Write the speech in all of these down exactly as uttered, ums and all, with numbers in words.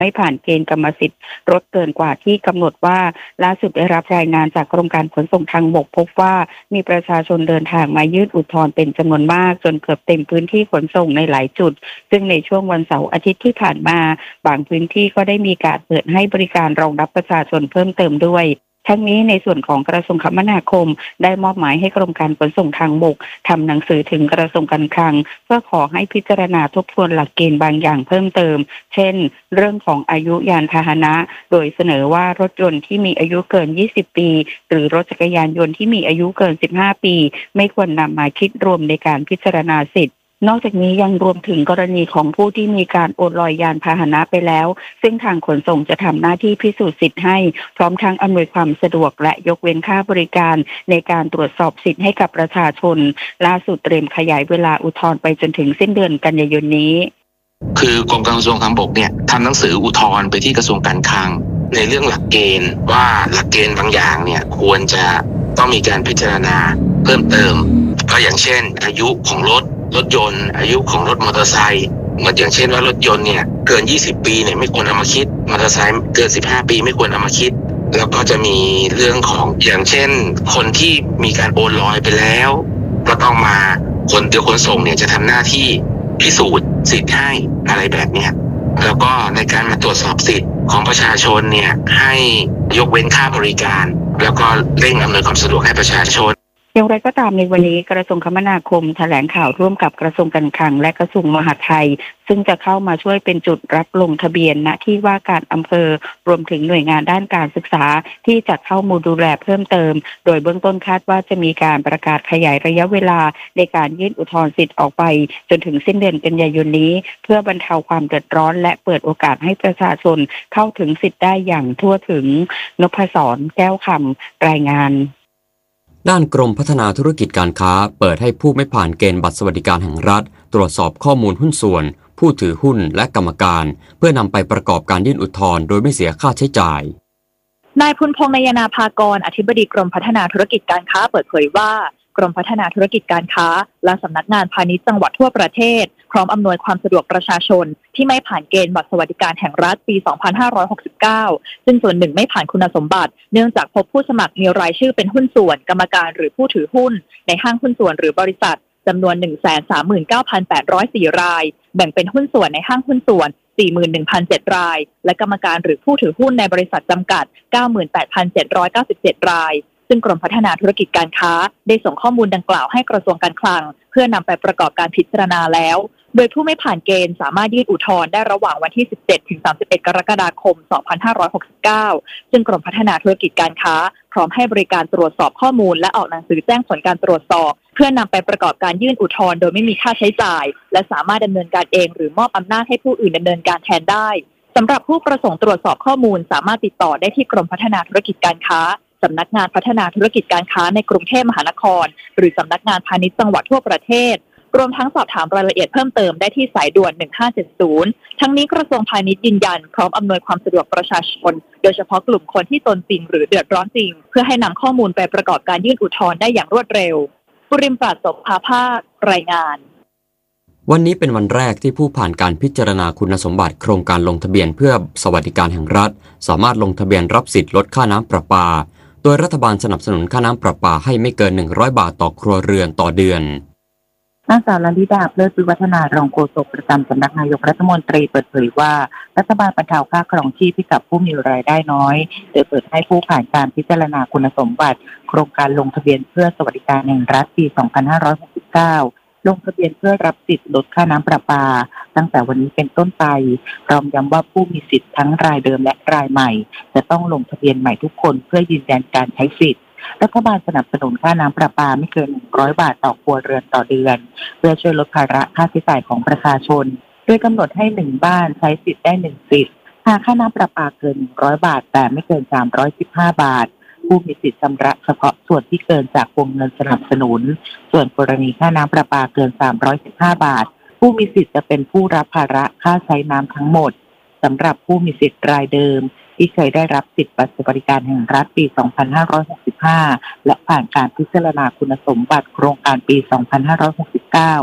ไม่ผ่านเกณฑ์กรรมสิทธิ์รถเกินกว่าที่กำหนดว่าล่าสุดได้รับรายงานจากกรมการขนส่งทางบกพบว่ามีประชาชนเดินทางมายื่นอุทธรณ์เป็นจำนวนมากจนเกือบเต็มพื้นที่ขนส่งในหลายจุดซึ่งในช่วงวันเสาร์อาทิตย์ที่ผ่านมาบางพื้นที่ก็ได้มีการเปิดให้บริการรองรับประชาชนเพิ่มเติมด้วยทั้งนี้ในส่วนของกระทรวงคมนาคมได้มอบหมายให้กรมการขนส่งทางบกทำหนังสือถึงกระทรวงการคลังเพื่อขอให้พิจารณาทบทวนหลักเกณฑ์บางอย่างเพิ่มเติมเช่นเรื่องของอายุยานพาหนะโดยเสนอว่ารถยนต์ที่มีอายุเกินยี่สิบปีหรือรถจักรยานยนต์ที่มีอายุเกินสิบห้าปีไม่ควรนำมาคิดรวมในการพิจารณาสิทธิ์นอกจากนี้ยังรวมถึงกรณีของผู้ที่มีการโอนลอยยานพาหนะไปแล้วซึ่งทางขนส่งจะทำหน้าที่พิสูจน์สิทธิ์ให้พร้อมทั้งอำนวยความสะดวกและยกเว้นค่าบริการในการตรวจสอบสิทธิ์ให้กับประชาชนล่าสุดเตรียมขยายเวลาอุทธรณ์ไปจนถึงสิ้นเดือนกันยายนนี้คือกรมการขนส่งทางบกเนี่ยทำหนังสืออุทธรณ์ไปที่กระทรวงการคลังในเรื่องหลักเกณฑ์ว่าหลักเกณฑ์บางอย่างเนี่ยควรจะต้องมีการพิจารณาเพิ่มเติมก็อย่างเช่นอายุของรถรถยนต์อายุของรถมอเตอร์ไซค์เหมือนอย่างเช่นว่ารถยนต์เนี่ยเกินยี่สิบปีเนี่ยไม่ควรเอามาคิดมอเตอร์ไซค์เกินสิบห้าปีไม่ควรเอามาคิดแล้วก็จะมีเรื่องของอย่างเช่นคนที่มีการโอนลอยไปแล้วก็ต้องมาคนเดียวขนส่งเนี่ยจะทำหน้าที่พิสูจน์สิทธิ์ให้อะไรแบบเนี้ยแล้วก็ในการมาตรวจสอบสิทธิ์ของประชาชนเนี่ยให้ยกเว้นค่าบริการแล้วก็เร่งอำนวยความสะดวกให้ประชาชนอย่างไรก็ตามในวันนี้กระทรวงคมนาคมแถลงข่าวร่วมกับกระทรวงการคลังและกระทรวงมหาดไทยซึ่งจะเข้ามาช่วยเป็นจุดรับลงทะเบียนณที่ว่าการอำเภอรวมถึงหน่วยงานด้านการศึกษาที่จะเข้ามาดูแลเพิ่มเติมโดยเบื้องต้นคาดว่าจะมีการประกาศขยายระยะเวลาในการยื่นอุทธรณ์สิทธิ์ออกไปจนถึงสิ้นเดือนกันยายนนี้เพื่อบรรเทาความเดือดร้อนและเปิดโอกาสให้ประชาชนเข้าถึงสิทธิ์ได้อย่างทั่วถึงนพศรแก้วคำรายงานด้านกรมพัฒนาธุรกิจการค้าเปิดให้ผู้ไม่ผ่านเกณฑ์บัตรสวัสดิการแห่งรัฐตรวจสอบข้อมูลหุ้นส่วนผู้ถือหุ้นและกรรมการเพื่อนำไปประกอบการยื่นอุทธรณ์โดยไม่เสียค่าใช้จ่ายนายพุนพงษ์นายนาภากรอธิบดีกรมพัฒนาธุรกิจการค้าเปิดเผยว่ากรมพัฒนาธุรกิจการค้าและสำนักงานพาณิชย์จังหวัดทั่วประเทศพร้อมอำนวยความสะดวกประชาชนที่ไม่ผ่านเกณฑ์บัตรสวัสดิการแห่งรัฐปี สองพันห้าร้อยหกสิบเก้า ซึ่งส่วนหนึ่งไม่ผ่านคุณสมบัติเนื่องจากพบผู้สมัครมีรายชื่อเป็นหุ้นส่วนกรรมการหรือผู้ถือหุ้นในห้างหุ้นส่วนหรือบริษัทจำนวน หนึ่งแสนสามหมื่นเก้าพันแปดร้อยสี่ รายแบ่งเป็นหุ้นส่วนในห้างหุ้นส่วน สี่หมื่นหนึ่งพันเจ็ด รายและกรรมการหรือผู้ถือหุ้นในบริษัทจำกัด เก้าหมื่นแปดพันเจ็ดร้อยเก้าสิบเจ็ด รายซึ่งกรมพัฒนาธุรกิจการค้าได้ส่งข้อมูลดังกล่าวให้กระทรวงการคลังเพื่อนำไปประกอบการพิจารณาแล้วโดยผู้ไม่ผ่านเกณฑ์สามารถยื่นอุทธรณ์ได้ระหว่างวันที่ สิบเจ็ดถึงสามสิบเอ็ด กรกฎาคม สองพันห้าร้อยหกสิบเก้า ซึ่งกรมพัฒนาธุรกิจการค้าพร้อมให้บริการตรวจสอบข้อมูลและออกหนังสือแจ้งผลการตรวจสอบเพื่อนำไปประกอบการยื่นอุทธรณ์โดยไม่มีค่าใช้จ่ายและสามารถดำเนินการเองหรือมอบอำนาจให้ผู้อื่นดำเนินการแทนได้สำหรับผู้ประสงค์ตรวจสอบข้อมูลสามารถติดต่อได้ที่กรมพัฒนาธุรกิจการค้าสำนักงานพัฒนาธุรกิจการค้าในกรุงเทพมหานครหรือสำนักงานพาณิชย์จังหวัดทั่วประเทศรวมทั้งสอบถามรายละเอียดเพิ่มเติมได้ที่สายด่วนหนึ่งห้าเจ็ดศูนย์ทั้งนี้กระทรวงพาณิชย์ยืนยันพร้อมอำนวยความสะดวกประชาชนโดยเฉพาะกลุ่มคนที่ตนจริงหรือเดือดร้อนจริงเพื่อให้นำข้อมูลไปประกอบการยื่นอุทธรณ์ได้อย่างรวดเร็วปุริมปราศศพภาภาครายงานวันนี้เป็นวันแรกที่ผู้ผ่านการพิจารณาคุณสมบัติโครงการลงทะเบียนเพื่อสวัสดิการแห่งรัฐสามารถลงทะเบียนรับสิทธิ์ลดค่าน้ำประปาโดยรัฐบาลสนับสนุนค่าน้ำประปาให้ไม่เกินหนึ่งร้อยบาทต่อครัวเรือนต่อเดือนนางสาวลันธิดาเพลิดวิวัฒนารองโฆษกประจำสำนักนายกรัฐมนตรีเปิดเผยว่ารัฐบาลบรรเทาค่าครองชีพให้กับผู้มีรายได้น้อยโดยเปิดให้ผู้ผ่านการพิจารณาคุณสมบัติโครงการลงทะเบียนเพื่อสวัสดิการแห่งรัฐปี สองพันห้าร้อยหกสิบเก้า ลงทะเบียนเพื่อรับสิทธิ์ลดค่าน้ำประปาตั้งแต่วันนี้เป็นต้นไปพร้อมย้ำว่าผู้มีสิทธิ์ทั้งรายเดิมและรายใหม่จะต้องลงทะเบียนใหม่ทุกคนเพื่อยืนยันการใช้สิทธิ์รัฐบาลสนับสนุนค่าน้ำประปาไม่เกินหนึ่งร้อยบาทต่อครัวเรือนต่อเดือนเพื่อช่วยลดภาระค่าใช้จ่ายของประชาชนโดยกำหนดให้หนึ่งบ้านใช้สิทธิ์ได้หนึ่งสิทธิ์หากค่าน้ำประปาเกินหนึ่งร้อยบาทแต่ไม่เกินสามร้อยสิบห้าบาทผู้มีสิทธิ์ชำระเฉพาะส่วนที่เกินจากวงเงินสนับสนุนส่วนกรณีค่าน้ำประปาเกินสามร้อยสิบห้าบาทผู้มีสิทธิ์จะเป็นผู้รับภาระค่าใช้น้ำทั้งหมดสำหรับผู้มีสิทธิ์รายเดิมที่เคยได้รับสิทธิบัตรสวัสดิการแห่งรัฐปี สองพันห้าร้อยหกสิบห้า และผ่านการพิจารณาคุณสมบัติโครงการปี สองพันห้าร้อยหกสิบเก้า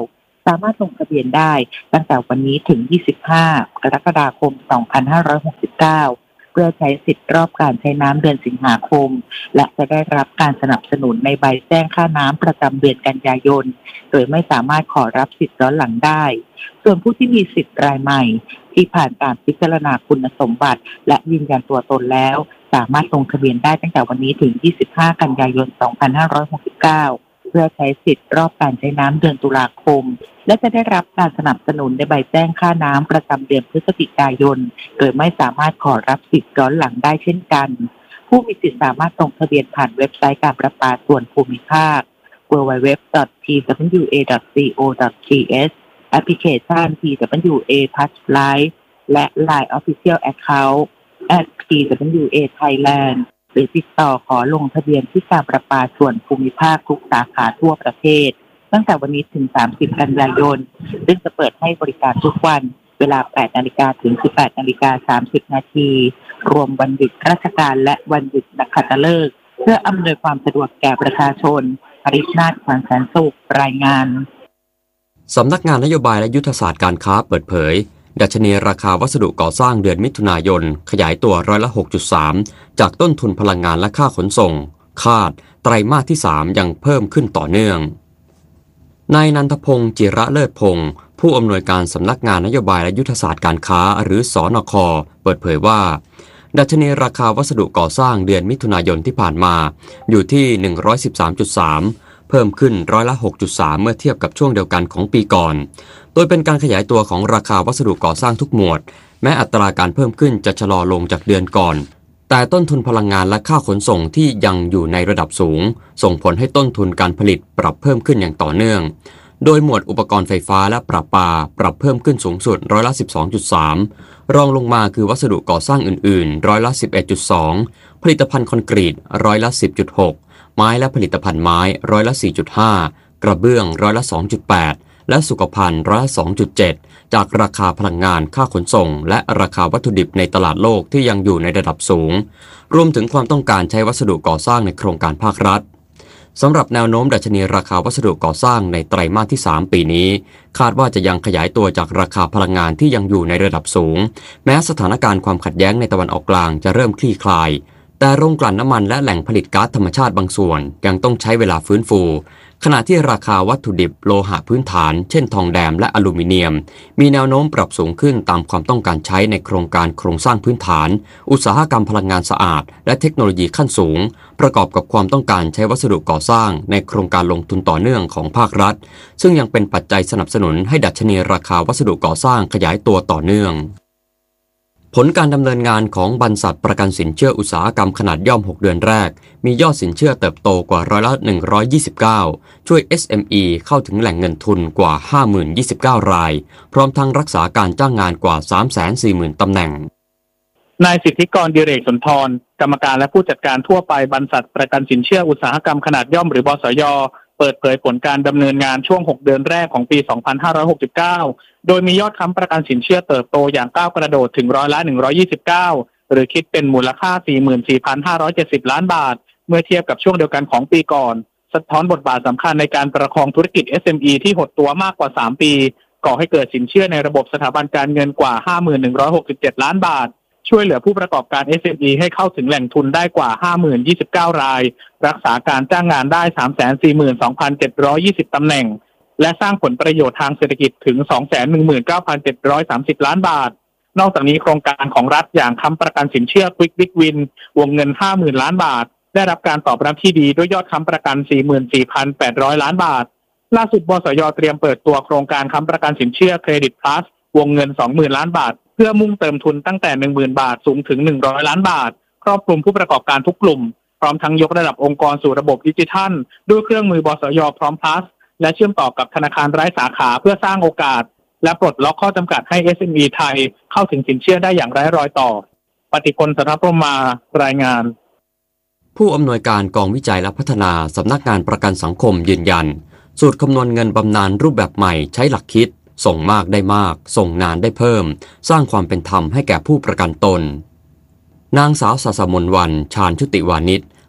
สามารถลงทะเบียนได้ตั้งแต่วันนี้ถึงยี่สิบห้ากรกฎาคมสองพันห้าร้อยหกสิบเก้าเพื่อใช้สิทธิ์รอบการใช้น้ำเดือนสิงหาคมและจะได้รับการสนับสนุนในใบแจ้งค่าน้ำประจำเดือนกันยายนโดยไม่สามารถขอรับสิทธิ์ย้อนหลังได้ส่วนผู้ที่มีสิทธิ์รายใหม่ที่ผ่านการพิจารณาคุณสมบัติและยืนยันตัวตนแล้วสามารถลงทะเบียนได้ตั้งแต่วันนี้ถึงยี่สิบห้ากันยายนสองพันห้าร้อยหกสิบเก้าเพื่อใช้สิทธิ์รอบการใช้น้ำเดือนตุลาคมและจะได้รับการสนับสนุนในใบแจ้งค่าน้ำประจำเดือนพฤศจิกายนโดยไม่สามารถขอรับสิทธิ์ย้อนหลังได้เช่นกันผู้มีสิทธิ์สามารถลงทะเบียนผ่านเว็บไซต์การประปาส่วนภูมิภาค ดับเบิลยู ดับเบิลยู ดับเบิลยู ดอท ที ดับเบิลยู เอ ดอท ซี โอ ดอท ที เอช แอปพลิเคชัน ที ดับเบิลยู เอ Touch Live และ ไลน์ Official Account แอท ที ดับเบิลยู เอ Thailand หรือติดต่อขอลงทะเบียนที่การประปาส่วนภูมิภาคทุกสาขาทั่วประเทศตั้งแต่วันนี้ถึงสามสิบกันยายนซึ่งจะเปิดให้บริการทุกวันเวลา แปดนาฬิกา ถึง สิบแปดนาฬิกาสามสิบนาทีรวมวันหยุดราชการและวันหยุดนักขัตฤกษ์เพื่ออำนวยความสะดวกแก่ประชาชนปริชนาถ ขวัญแสนสุขรายงานสำนักงานนโยบายและยุทธศาสตร์การค้าเปิดเผยดัชนีราคาวัสดุก่อสร้างเดือนมิถุนายนขยายตัวร้อยละ หกจุดสาม จากต้นทุนพลังงานและค่าขนส่งคาดไตรมาสที่สามยังเพิ่มขึ้นต่อเนื่องนายนันทพงศ์จิระเลิศพงศ์ผู้อำนวยการสำนักงานนโยบายและยุทธศาสตร์การค้าหรือสนค.เปิดเผยว่าดัชนีราคาวัสดุก่อสร้างเดือนมิถุนายนที่ผ่านมาอยู่ที่ หนึ่งร้อยสิบสามจุดสาม เพิ่มขึ้นร้อยละ หกจุดสาม เมื่อเทียบกับช่วงเดียวกันของปีก่อนโดยเป็นการขยายตัวของราคาวัสดุก่อสร้างทุกหมวดแม้อัตราการเพิ่มขึ้นจะชะลอลงจากเดือนก่อนแต่ต้นทุนพลังงานและค่าขนส่งที่ยังอยู่ในระดับสูงส่งผลให้ต้นทุนการผลิตปรับเพิ่มขึ้นอย่างต่อเนื่องโดยหมวดอุปกรณ์ไฟฟ้าและประปาปรับเพิ่มขึ้นสูงสุดร้อยละ สิบสองจุดสาม รองลงมาคือวัสดุก่อสร้างอื่นๆร้อยละ สิบเอ็ดจุดสอง ผลิตภัณฑ์คอนกรีตร้อยละ สิบจุดหก ไม้และผลิตภัณฑ์ไม้ร้อยละ สี่จุดห้า กระเบื้องร้อยละ สองจุดแปด และสุขภัณฑ์ร้อยละ สองจุดเจ็ด จากราคาพลังงานค่าขนส่งและราคาวัตถุดิบในตลาดโลกที่ยังอยู่ในระดับสูงรวมถึงความต้องการใช้วัสดุก่อสร้างในโครงการภาครัฐสำหรับแนวโน้มดัชนีราคาวัสดุก่อสร้างในไตรมาสที่สามปีนี้คาดว่าจะยังขยายตัวจากราคาพลังงานที่ยังอยู่ในระดับสูงแม้สถานการณ์ความขัดแย้งในตะวันออกกลางจะเริ่มคลี่คลายแต่โรงกลั่นน้ำมันและแหล่งผลิตก๊าซธรรมชาติบางส่วนยังต้องใช้เวลาฟื้นฟูขณะที่ราคาวัตถุดิบโลหะพื้นฐานเช่นทองแดงและอลูมิเนียมมีแนวโน้มปรับสูงขึ้นตามความต้องการใช้ในโครงการโครงสร้างพื้นฐานอุตสาหกรรมพลังงานสะอาดและเทคโนโลยีขั้นสูงประกอบกับความต้องการใช้วัสดุก่อสร้างในโครงการลงทุนต่อเนื่องของภาครัฐซึ่งยังเป็นปัจจัยสนับสนุนให้ดัชนีราคาวัสดุก่อสร้างขยายตัวต่อเนื่องผลการดำเนินงานของบรรษัทประกันสินเชื่ออุตสาหกรรมขนาดย่อมหกเดือนแรกมียอดสินเชื่อเติบโตกว่าร้อยละหนึ่งร้อยยี่สิบเก้าช่วย เอส เอ็ม อี เข้าถึงแหล่งเงินทุนกว่า ห้าหมื่นยี่สิบเก้า รายพร้อมทั้งรักษาการจ้างงานกว่า สามแสนสี่หมื่น ตำแหน่งนายสิทธิกรดิเรกสุนทรกรรมการและผู้จัดการทั่วไปบรรษัทประกันสินเชื่ออุตสาหกรรมขนาดย่อมหรือบสย.เปิดเผยผลการดำเนินงานช่วงหกเดือนแรกของปีสองพันห้าร้อยหกสิบเก้าโดยมียอดค้ำประกันสินเชื่อเติบโตอย่างก้าวกระโดดถึงร้อยละหนึ่งร้อยยี่สิบเก้าหรือคิดเป็นมูลค่า สี่หมื่นสี่พันห้าร้อยเจ็ดสิบ ล้านบาทเมื่อเทียบกับช่วงเดียวกันของปีก่อนสะท้อนบทบาทสำคัญในการประคองธุรกิจ เอส เอ็ม อี ที่หดตัวมากกว่าสามปีก่อให้เกิดสินเชื่อในระบบสถาบันการเงินกว่า ห้าหมื่นหนึ่งร้อยหกสิบเจ็ด ล้านบาทช่วยเหลือผู้ประกอบการ เอส เอ็ม อี ให้เข้าถึงแหล่งทุนได้กว่า ห้าหมื่นยี่สิบเก้า รายรักษาการจ้างงานได้ สามแสนสี่หมื่นสองพันเจ็ดร้อยยี่สิบ ตำแหน่งและสร้างผลประโยชน์ทางเศรษฐกิจถึง สองแสนหนึ่งหมื่นเก้าพันเจ็ดร้อยสามสิบ ล้านบาทนอกจากนี้โครงการของรัฐอย่างค้ำประกันสินเชื่อ Quick Big Win วงเงิน ห้าหมื่น ล้านบาทได้รับการตอบรับที่ดีด้วยยอดค้ำประกัน สี่หมื่นสี่พันแปดร้อย ล้านบาทล่าสุดบสย.เตรียมเปิดตัวโครงการค้ำประกันสินเชื่อ Credit Plus วงเงิน สองหมื่น ล้านบาทเพื่อมุ่งเติมทุนตั้งแต่ หนึ่งหมื่น บาทสูงถึงหนึ่งร้อยล้านบาทครอบคลุมผู้ประกอบการทุกกลุ่มพร้อมทั้งยกระดับองค์กรสู่ระบบดิจิทัลด้วยเครื่องมือบสย.พร้อม Plus และเชื่อมต่อกับธนาคารไร้สาขาเพื่อสร้างโอกาสและปลดล็อกข้อจำกัดให้ เอส เอ็ม อี ไทยเข้าถึงสินเชื่อได้อย่างไร้รอยต่อปฏิพล สัทธพรหมารายงานผู้อำนวยการกองวิจัยและพัฒนาสำนักงานประกันสังคมยืนยันสูตรคำนวณเงินบำนาญรูปแบบใหม่ใช้หลักคิดส่งมากได้มากส่งนานได้เพิ่มสร้างความเป็นธรรมให้แก่ผู้ประกันตนนางสาวศาสมนวันชาญชุติวานิช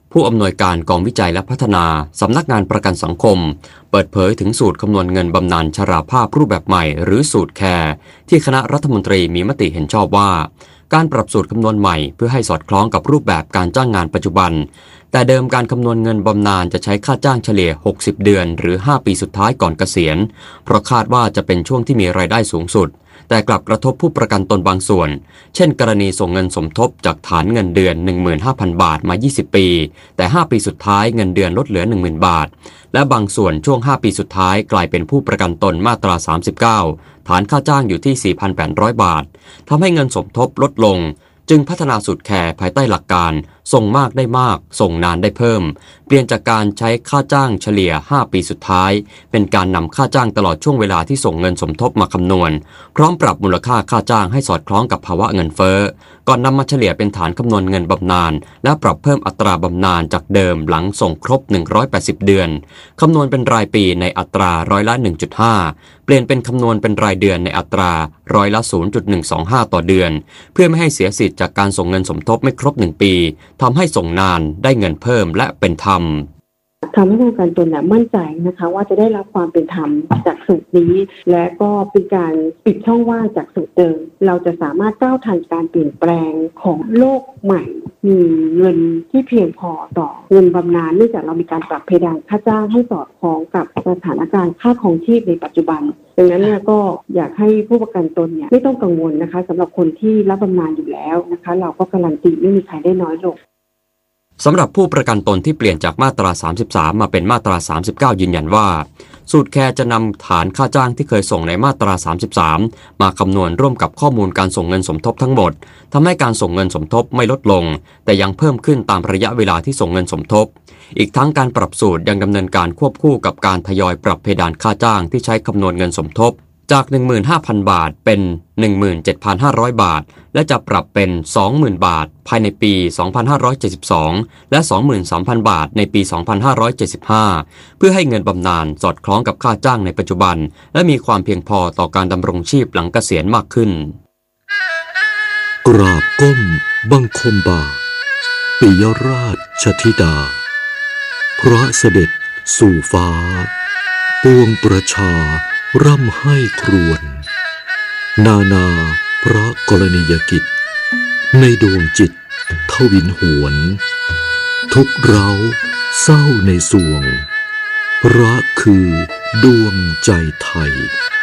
ผู้อำนวยการกองวิจัยและพัฒนาสำนักงานประกันสังคมเปิดเผยถึงสูตรคำนวณเงินบำนาญชราภาพรูปแบบใหม่หรือสูตรแคร์ที่คณะรัฐมนตรีมีมติเห็นชอบว่าการปรับสูตรคำนวณใหม่เพื่อให้สอดคล้องกับรูปแบบการจ้างงานปัจจุบันแต่เดิมการคำนวณเงินบำนาญจะใช้ค่าจ้างเฉลี่ยหกสิบเดือนหรือห้าปีสุดท้ายก่อนเกษียณเพราะคาดว่าจะเป็นช่วงที่มีรายได้สูงสุดแต่กลับกระทบผู้ประกันตนบางส่วนเช่นกรณีส่งเงินสมทบจากฐานเงินเดือน หนึ่งหมื่นห้าพัน บาทมายี่สิบปีแต่ห้าปีสุดท้ายเงินเดือนลดเหลือ หนึ่งหมื่น บาทและบางส่วนช่วงห้าปีสุดท้ายกลายเป็นผู้ประกันตนมาตราสามสิบเก้าฐานค่าจ้างอยู่ที่ สี่พันแปดร้อย บาททำให้เงินสมทบลดลงจึงพัฒนาสูตรแคร์ภายใต้หลักการส่งมากได้มากส่งนานได้เพิ่มเปลี่ยนจากการใช้ค่าจ้างเฉลี่ยห้าปีสุดท้ายเป็นการนำค่าจ้างตลอดช่วงเวลาที่ส่งเงินสมทบมาคำนวณพร้อมปรับมูลค่าค่าจ้างให้สอดคล้องกับภาวะเงินเฟ้อก่อนนำมาเฉลี่ยเป็นฐานคำนวณเงินบำนาญและปรับเพิ่มอัตราบำนาญจากเดิมหลังส่งครบหนึ่งร้อยแปดสิบเดือนคำนวณเป็นรายปีในอัตราร้อยละ หนึ่งจุดห้า เปลี่ยนเป็นคำนวณเป็นรายเดือนในอัตราร้อยละ ศูนย์จุดหนึ่งสองห้า ต่อเดือนเพื่อไม่ให้เสียสิทธิ์จากการส่งเงินสมทบไม่ครบหนึ่งปีทำให้ส่งนานได้เงินเพิ่มและเป็นธรรมทำให้ผู้ประกันตนเนี่ยมั่นใจนะคะว่าจะได้รับความเป็นธรรมจากสูตรนี้และก็เป็นการปิดช่องว่างจากสูตรเดิมเราจะสามารถก้าวทันการเปลี่ยนแปลงของโลกใหม่มีเงินที่เพียงพอต่อเงินบำนาญเนื่องจากเรามีการปรับเพดานค่าจ้างให้สอดคล้องกับสถานการณ์ค่าครองชีพในปัจจุบันดังนั้นเนี่ยก็อยากให้ผู้ประกันตนเนี่ยไม่ต้องกังวลนะคะสำหรับคนที่รับบำนาญอยู่แล้วนะคะเราก็การันตีไม่มีใครได้น้อยลงสำหรับผู้ประกันตนที่เปลี่ยนจากมาตราสามสิบสามมาเป็นมาตราสามสิบเก้ายืนยันว่าสูตรแคร์จะนำฐานค่าจ้างที่เคยส่งในมาตราสามสิบสามมาคำนวณร่วมกับข้อมูลการส่งเงินสมทบทั้งหมดทำให้การส่งเงินสมทบไม่ลดลงแต่ยังเพิ่มขึ้นตามระยะเวลาที่ส่งเงินสมทบอีกทั้งการปรับสูตรยังดำเนินการควบคู่กับการทยอยปรับเพดานค่าจ้างที่ใช้คำนวณเงินสมทบจาก หนึ่งหมื่นห้าพัน บาทเป็น หนึ่งหมื่นเจ็ดพันห้าร้อย บาทและจะปรับเป็น สองหมื่น บาทภายในปี สองพันห้าร้อยเจ็ดสิบสอง และ สองหมื่นสามพัน บาทในปี สองพันห้าร้อยเจ็ดสิบห้า เพื่อให้เงินบำนาญสอดคล้องกับค่าจ้างในปัจจุบันและมีความเพียงพอต่อการดำรงชีพหลังเกษียณมากขึ้นกราบก้มบังคมบาทปิยราชธิดาพระเสด็จสู่ฟ้าปวงประชาร่ำไห้ครวญนานาพระกรณียกิจในดวงจิตทวินหวนทุกเร้าเศร้าในสวงพระคือดวงใจไทย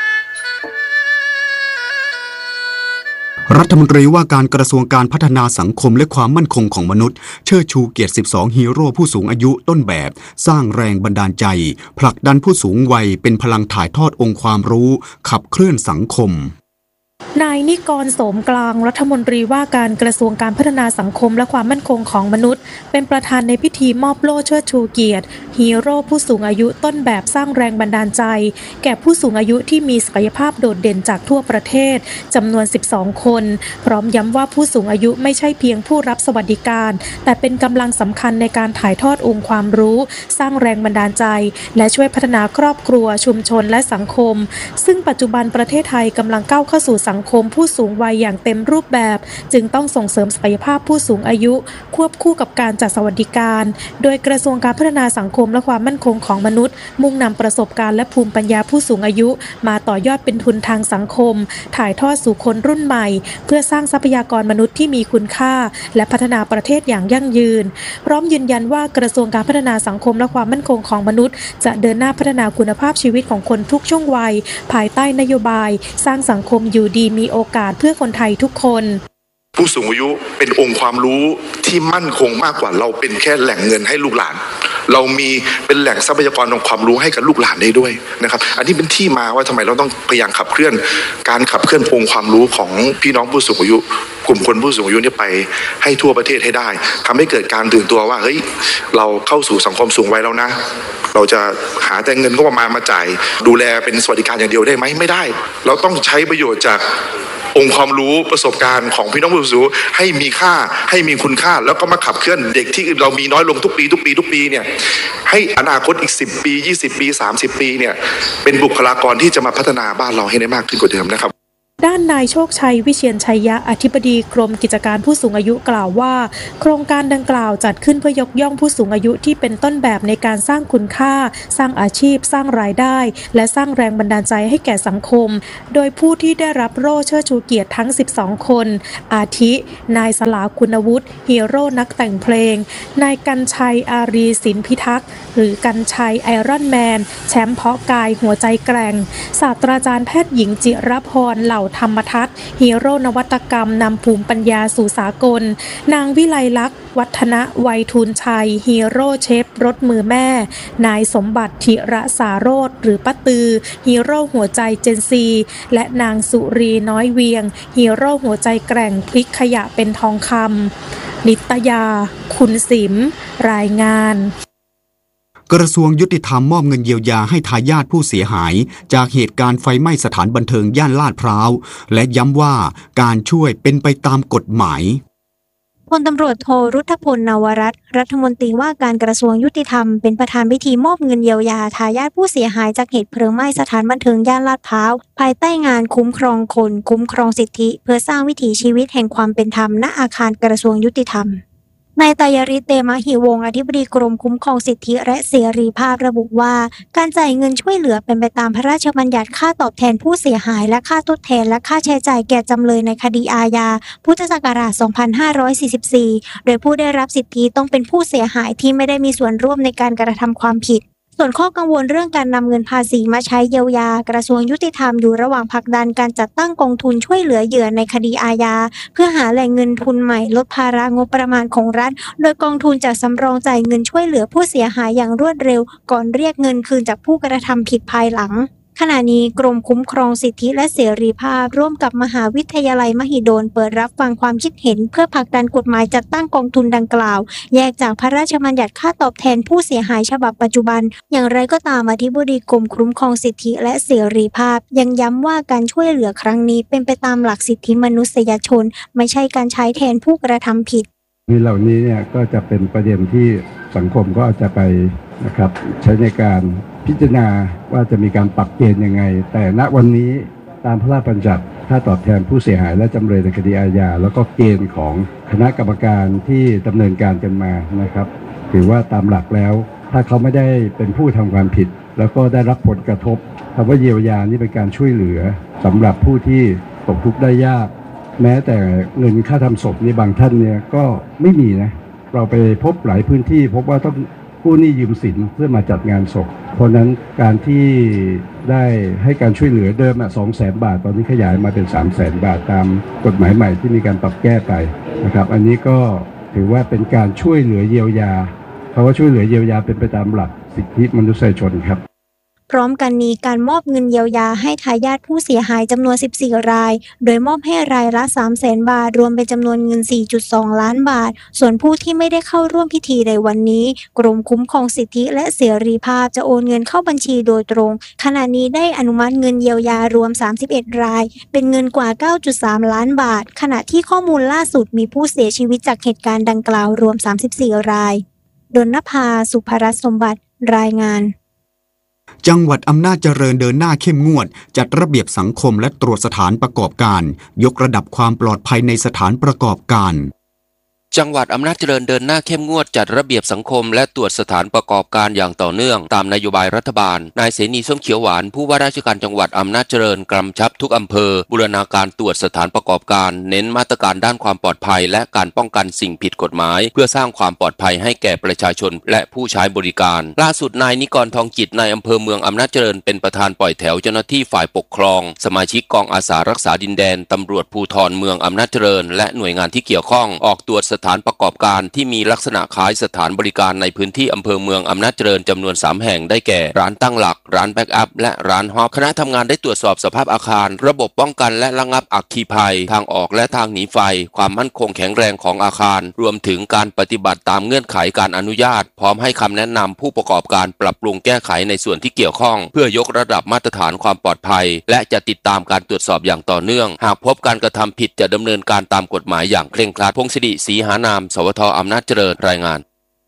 รัฐมนตรีว่าการกระทรวงการพัฒนาสังคมและความมั่นคงของมนุษย์เชิดชูเกียรติสิบสองฮีโร่ผู้สูงอายุต้นแบบสร้างแรงบันดาลใจผลักดันผู้สูงวัยเป็นพลังถ่ายทอดองค์ความรู้ขับเคลื่อนสังคมนายนิกรโสมกลางรัฐมนตรีว่าการกระทรวงการพัฒนาสังคมและความมั่นคงของมนุษย์เป็นประธานในพิธีมอบโล่เชิดชูเกียรติฮีโร่ผู้สูงอายุต้นแบบสร้างแรงบันดาลใจแก่ผู้สูงอายุที่มีศักยภาพโดดเด่นจากทั่วประเทศจำนวนสิบสองคนพร้อมย้ำว่าผู้สูงอายุไม่ใช่เพียงผู้รับสวัสดิการแต่เป็นกำลังสำคัญในการถ่ายทอดองค์ความรู้สร้างแรงบันดาลใจและช่วยพัฒนาครอบครัวชุมชนและสังคมซึ่งปัจจุบันประเทศไทยกำลังก้าวเข้าสู่สังคมผู้สูงวัยอย่างเต็มรูปแบบจึงต้องส่งเสริมศักยภาพผู้สูงอายุควบคู่กับการจัดสวัสดิการโดยกระทรวงการพัฒนาสังคมและความมั่นคงของมนุษย์มุ่งนำประสบการณ์และภูมิปัญญาผู้สูงอายุมาต่อยอดเป็นทุนทางสังคมถ่ายทอดสู่คนรุ่นใหม่เพื่อสร้างทรัพยากรมนุษย์ที่มีคุณค่าและพัฒนาประเทศอย่างยั่งยืนพร้อมยืนยันว่ากระทรวงการพัฒนาสังคมและความมั่นคงของมนุษย์จะเดินหน้าพัฒนาคุณภาพชีวิตของคนทุกช่วงวัยภายใต้นโยบายสร้างสังคมอยู่ดีมีโอกาสเพื่อคนไทยทุกคนผู้สูงอายุเป็นองค์ความรู้ที่มั่นคงมากกว่าเราเป็นแค่แหล่งเงินให้ลูกหลานเรามีเป็นแหล่งทรัพยากรของความรู้ให้กับลูกหลานได้ด้วยนะครับอันนี้เป็นที่มาว่าทำไมเราต้องพยายามขับเคลื่อนการขับเคลื่อนองค์ความรู้ของพี่น้องผู้สูงอายุกลุ่มคนผู้สูงอายุนี่ไปให้ทั่วประเทศให้ได้ทำให้เกิดการตื่นตัวว่าเฮ้ยเราเข้าสู่สังคมสูงวัยแล้วนะเราจะหาแต่เงินก็ประมาณมาจ่ายดูแลเป็นสวัสดิการอย่างเดียวได้ไหมไม่ได้เราต้องใช้ประโยชน์จากองค์ความรู้ประสบการณ์ของพี่น้องผู้สูงอายุให้มีค่าให้มีคุณค่าแล้วก็มาขับเคลื่อนเด็กที่เรามีน้อยลงทุกปีทุกปีทุกปีเนี่ยให้อนาคตอีกสิบปียี่สิบปีสามสิบปีเนี่ยเป็นบุคลากรที่จะมาพัฒนาบ้านเราให้ได้มากขึ้นกว่าเดิมนะครับด้านนายโชคชัยวิเชียรชัยยะอธิบดีกรมกิจการผู้สูงอายุกล่าวว่าโครงการดังกล่าวจัดขึ้นเพื่อยกย่องผู้สูงอายุที่เป็นต้นแบบในการสร้างคุณค่าสร้างอาชีพสร้างรายได้และสร้างแรงบันดาลใจให้แก่สังคมโดยผู้ที่ได้รับโล่เชิดชูเกียรติทั้งสิบสองคนอาทินายสลาคุณวุฒิฮีโร่นักแต่งเพลงนายกัญชัยอารีศิลป์พิทักษ์หรือกัญชัยไอรอนแมนแชมป์เพาะกายหัวใจแกร่งศาสตราจารย์แพทย์หญิงจิรพรเหล่าธรรมทัศน์ฮีโร่นวัตกรรมนำภูมิปัญญาสู่สากลนางวิไลลักษณ์วัฒนะไวยทูลชัยฮีโร่เชฟรถมือแม่นายสมบัติธิระสาโรธหรือป้าตือฮีโร่หัวใจเจนซีและนางสุรีน้อยเวียงฮีโร่หัวใจแกร่งพลิกขยะเป็นทองคำนิตยาคุณสิมรายงานกระทรวงยุติธรรมมอบเงินเยียวยาให้ทายาทผู้เสียหายจากเหตุการณ์ไฟไหม้สถานบันเทิงย่านลาดพร้าวและย้ำว่าการช่วยเป็นไปตามกฎหมายพลตำรวจโทรุทธพลนวรัตน์รัฐมนตรีว่าการกระทรวงยุติธรรมเป็นประธานพิธีมอบเงินเยียวยาทายาทผู้เสียหายจากเหตุเพลิงไหม้สถานบันเทิงย่านลาดพร้าวภายใต้งานคุ้มครองคนคุ้มครองสิทธิเพื่อสร้างวิถีชีวิตแห่งความเป็นธรรมณอาคารกระทรวงยุติธรรมนายไตรยฤทธิ์เตมะหิวงศ์อธิบดีกรมคุ้มครองสิทธิและเสรีภาพระบุว่าการจ่ายเงินช่วยเหลือเป็นไปตามพระราชบัญญัติค่าตอบแทนผู้เสียหายและค่าทดแทนและค่าใช้จ่ายแก่จำเลยในคดีอาญาพุทธศักราชสองพันห้าร้อยสี่สิบสี่โดยผู้ได้รับสิทธิต้องเป็นผู้เสียหายที่ไม่ได้มีส่วนร่วมในการกระทำความผิดส่วนข้อกังวลเรื่องการนำเงินภาษีมาใช้เยียวยากระทรวงยุติธรรมอยู่ระหว่างผลักดันการจัดตั้งกองทุนช่วยเหลือเหยื่อในคดีอาญาเพื่อหาแหล่งเงินทุนใหม่ลดภาระงบประมาณของรัฐโดยกองทุนจะสำรองจ่ายเงินช่วยเหลือผู้เสียหายอย่างรวดเร็วก่อนเรียกเงินคืนจากผู้กระทำผิดภายหลังขณะนี้กรมคุ้มครองสิทธิและเสรีภาพร่วมกับมหาวิทยาลัยมหิดลเปิดรับฟังความคิดเห็นเพื่อผลักดันกฎหมายจัดตั้งกองทุนดังกล่าวแยกจากพระราชบัญญัติค่าตอบแทนผู้เสียหายฉบับปัจจุบันอย่างไรก็ตามอธิบดีกรมคุ้มครองสิทธิและเสรีภาพยังย้ำว่าการช่วยเหลือครั้งนี้เป็นไปตามหลักสิทธิมนุษยชนไม่ใช่การใช้แทนผู้กระทำผิดนี่เหล่านี้เนี่ยก็จะเป็นประเด็นที่สังคมก็จะไปนะครับใช้ในการพิจารณาว่าจะมีการปรับเกณฑ์ยังไงแต่ณวันนี้ตามพระราชบัญญัติค่าตอบแทนผู้เสียหายและจำเลยในคดีอาญาแล้วก็เกณฑ์ของคณะกรรมการที่ดำเนินการกันมานะครับถือว่าตามหลักแล้วถ้าเขาไม่ได้เป็นผู้ทำความผิดแล้วก็ได้รับผลกระทบคำว่าเยียวยานี่เป็นการช่วยเหลือสำหรับผู้ที่ตกทุกข์ได้ยากแม้แต่เงินค่าทำศพนี่บางท่านเนี่ยก็ไม่มีนะเราไปพบหลายพื้นที่พบว่าต้องกู้หนี้ยืมสินเพื่อมาจัดงานศพเพราะนั้นการที่ได้ให้การช่วยเหลือเดิมอ่ะสองแสนบาทตอนนี้ขยายมาเป็นสามแสนบาทตามกฎหมายใหม่ที่มีการปรับแก้ไปนะครับอันนี้ก็ถือว่าเป็นการช่วยเหลือเยียวยาเพราะว่าช่วยเหลือเยียวยาเป็นไปตามหลักสิทธิมนุษยชนครับพร้อมกันนี้การมอบเงินเยียวยาให้ทายาทผู้เสียหายจำนวนสิบสี่รายโดยมอบให้รายละ สามแสนบาทรวมเป็นจำนวนเงิน สี่จุดสองล้านบาทส่วนผู้ที่ไม่ได้เข้าร่วมพิธีในวันนี้กรมคุ้มครองสิทธิและเสรีภาพจะโอนเงินเข้าบัญชีโดยตรงขณะนี้ได้อนุมัติเงินเยียวยารวมสามสิบเอ็ดรายเป็นเงินกว่า เก้าจุดสามล้านบาทขณะที่ข้อมูลล่าสุดมีผู้เสียชีวิตจากเหตุการณ์ดังกล่าวรวมสามสิบสี่รายดลนภาสุภรัตน์สมบัติรายงานจังหวัดอำนาจเจริญเดินหน้าเข้มงวดจัดระเบียบสังคมและตรวจสถานประกอบการยกระดับความปลอดภัยในสถานประกอบการจังหวัดอำนาจเจริญเดินหน้าเข้มงวดจัดระเบียบสังคมและตรวจสถานประกอบการอย่างต่อเนื่องตามนโยบายรัฐบาลนายเสนีส้มเขียวหวานผู้ว่าราชการจังหวัดอำนาจเจริญกำชับทุกอำเภอบูรณาการตรวจสถานประกอบการเน้นมาตรการด้านความปลอดภัยและการป้องกันสิ่งผิดกฎหมายเพื่อสร้างความปลอดภัยให้แก่ประชาชนและผู้ใช้บริการล่าสุดนายนิกรทองจิตนายอำเภอเมืองอำนาจเจริญเป็นประธานปล่อยแถวเจ้าหน้าที่ฝ่ายปกครองสมาชิกกองอาสารักษาดินแดนตำรวจภูธรเมืองอำนาจเจริญและหน่วยงานที่เกี่ยวข้องออกตรวจสถานประกอบการที่มีลักษณะคล้ายสถานบริการในพื้นที่อำเภอเมืองอำนาจเจริญจำนวนสามแห่งได้แก่ร้านตั้งหลักร้านแบ็กอัพและร้านฮอปคณะทำงานได้ตรวจสอบสภาพอาคารระบบป้องกันและระงับอัคคีภัยทางออกและทางหนีไฟความมั่นคงแข็งแรงของอาคารรวมถึงการปฏิบัติตามเงื่อนไขการอนุญาตพร้อมให้คำแนะนำผู้ประกอบการปรับปรุงแก้ไขในส่วนที่เกี่ยวข้องเพื่อยกระดับมาตรฐานความปลอดภัยและจะติดตามการตรวจสอบอย่างต่อเนื่องหากพบการกระทำผิดจะดำเนินการตามกฎหมายอย่างเคร่งครัดพงศิริศรีหานามสวทอำนาจเจริญรายงาน